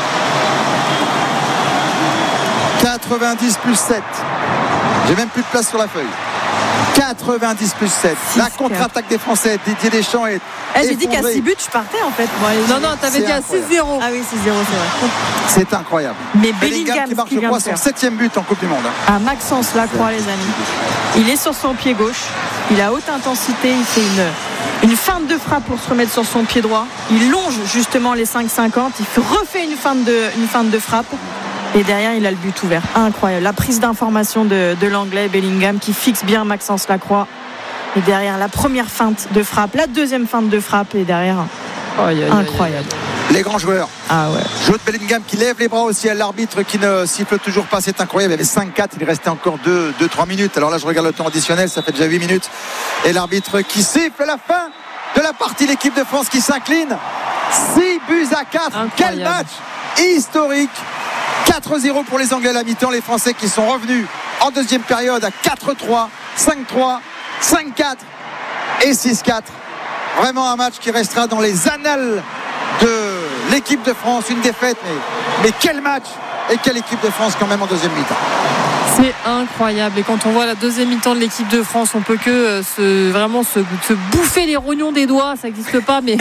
quatre-vingt-dix plus sept. J'ai même plus de place sur la feuille. quatre-vingt-dix plus sept. La contre-attaque des Français. Didier Deschamps est. Eh, j'ai dit qu'à effondré. six buts, je partais en fait. Bon, allez, Non, non, t'avais C'est dit à incroyable. six zéro. Ah oui, six zéro, c'est vrai. C'est incroyable. Mais Bellingham Bellingham, qui ce marque, qu'il je vient crois, de son faire. septième but en Coupe du Monde. À Maxence Lacroix, les amis. Il est sur son pied gauche. Il a haute intensité. Il fait une, une feinte de frappe pour se remettre sur son pied droit. Il longe justement les cinq cinquante. Il refait une feinte de, une feinte de frappe. Et derrière, il a le but ouvert. Incroyable. La prise d'information de, de l'Anglais Bellingham qui fixe bien Maxence Lacroix. Et derrière, la première feinte de frappe, la deuxième feinte de frappe. Et derrière, Oh, aïe, aïe, Incroyable. Les grands joueurs. Ah ouais. Jude Bellingham qui lève les bras aussi à l'arbitre qui ne siffle toujours pas, c'est incroyable. Il y avait cinq quatre, il restait encore deux trois minutes. Alors là je regarde le temps additionnel, ça fait déjà huit minutes. Et l'arbitre qui siffle la fin de la partie, l'équipe de France qui s'incline. six buts à quatre. Incroyable. Quel match historique. quatre zéro pour les Anglais à la mi-temps. Les Français qui sont revenus en deuxième période à quatre trois, cinq trois, cinq quatre et six quatre. Vraiment un match qui restera dans les annales de l'équipe de France. Une défaite, mais, mais quel match et quelle équipe de France quand même en deuxième mi-temps. C'est incroyable. Et quand on voit la deuxième mi-temps de l'équipe de France, on peut que euh, se, vraiment se, se bouffer les rognons des doigts. Ça n'existe pas, mais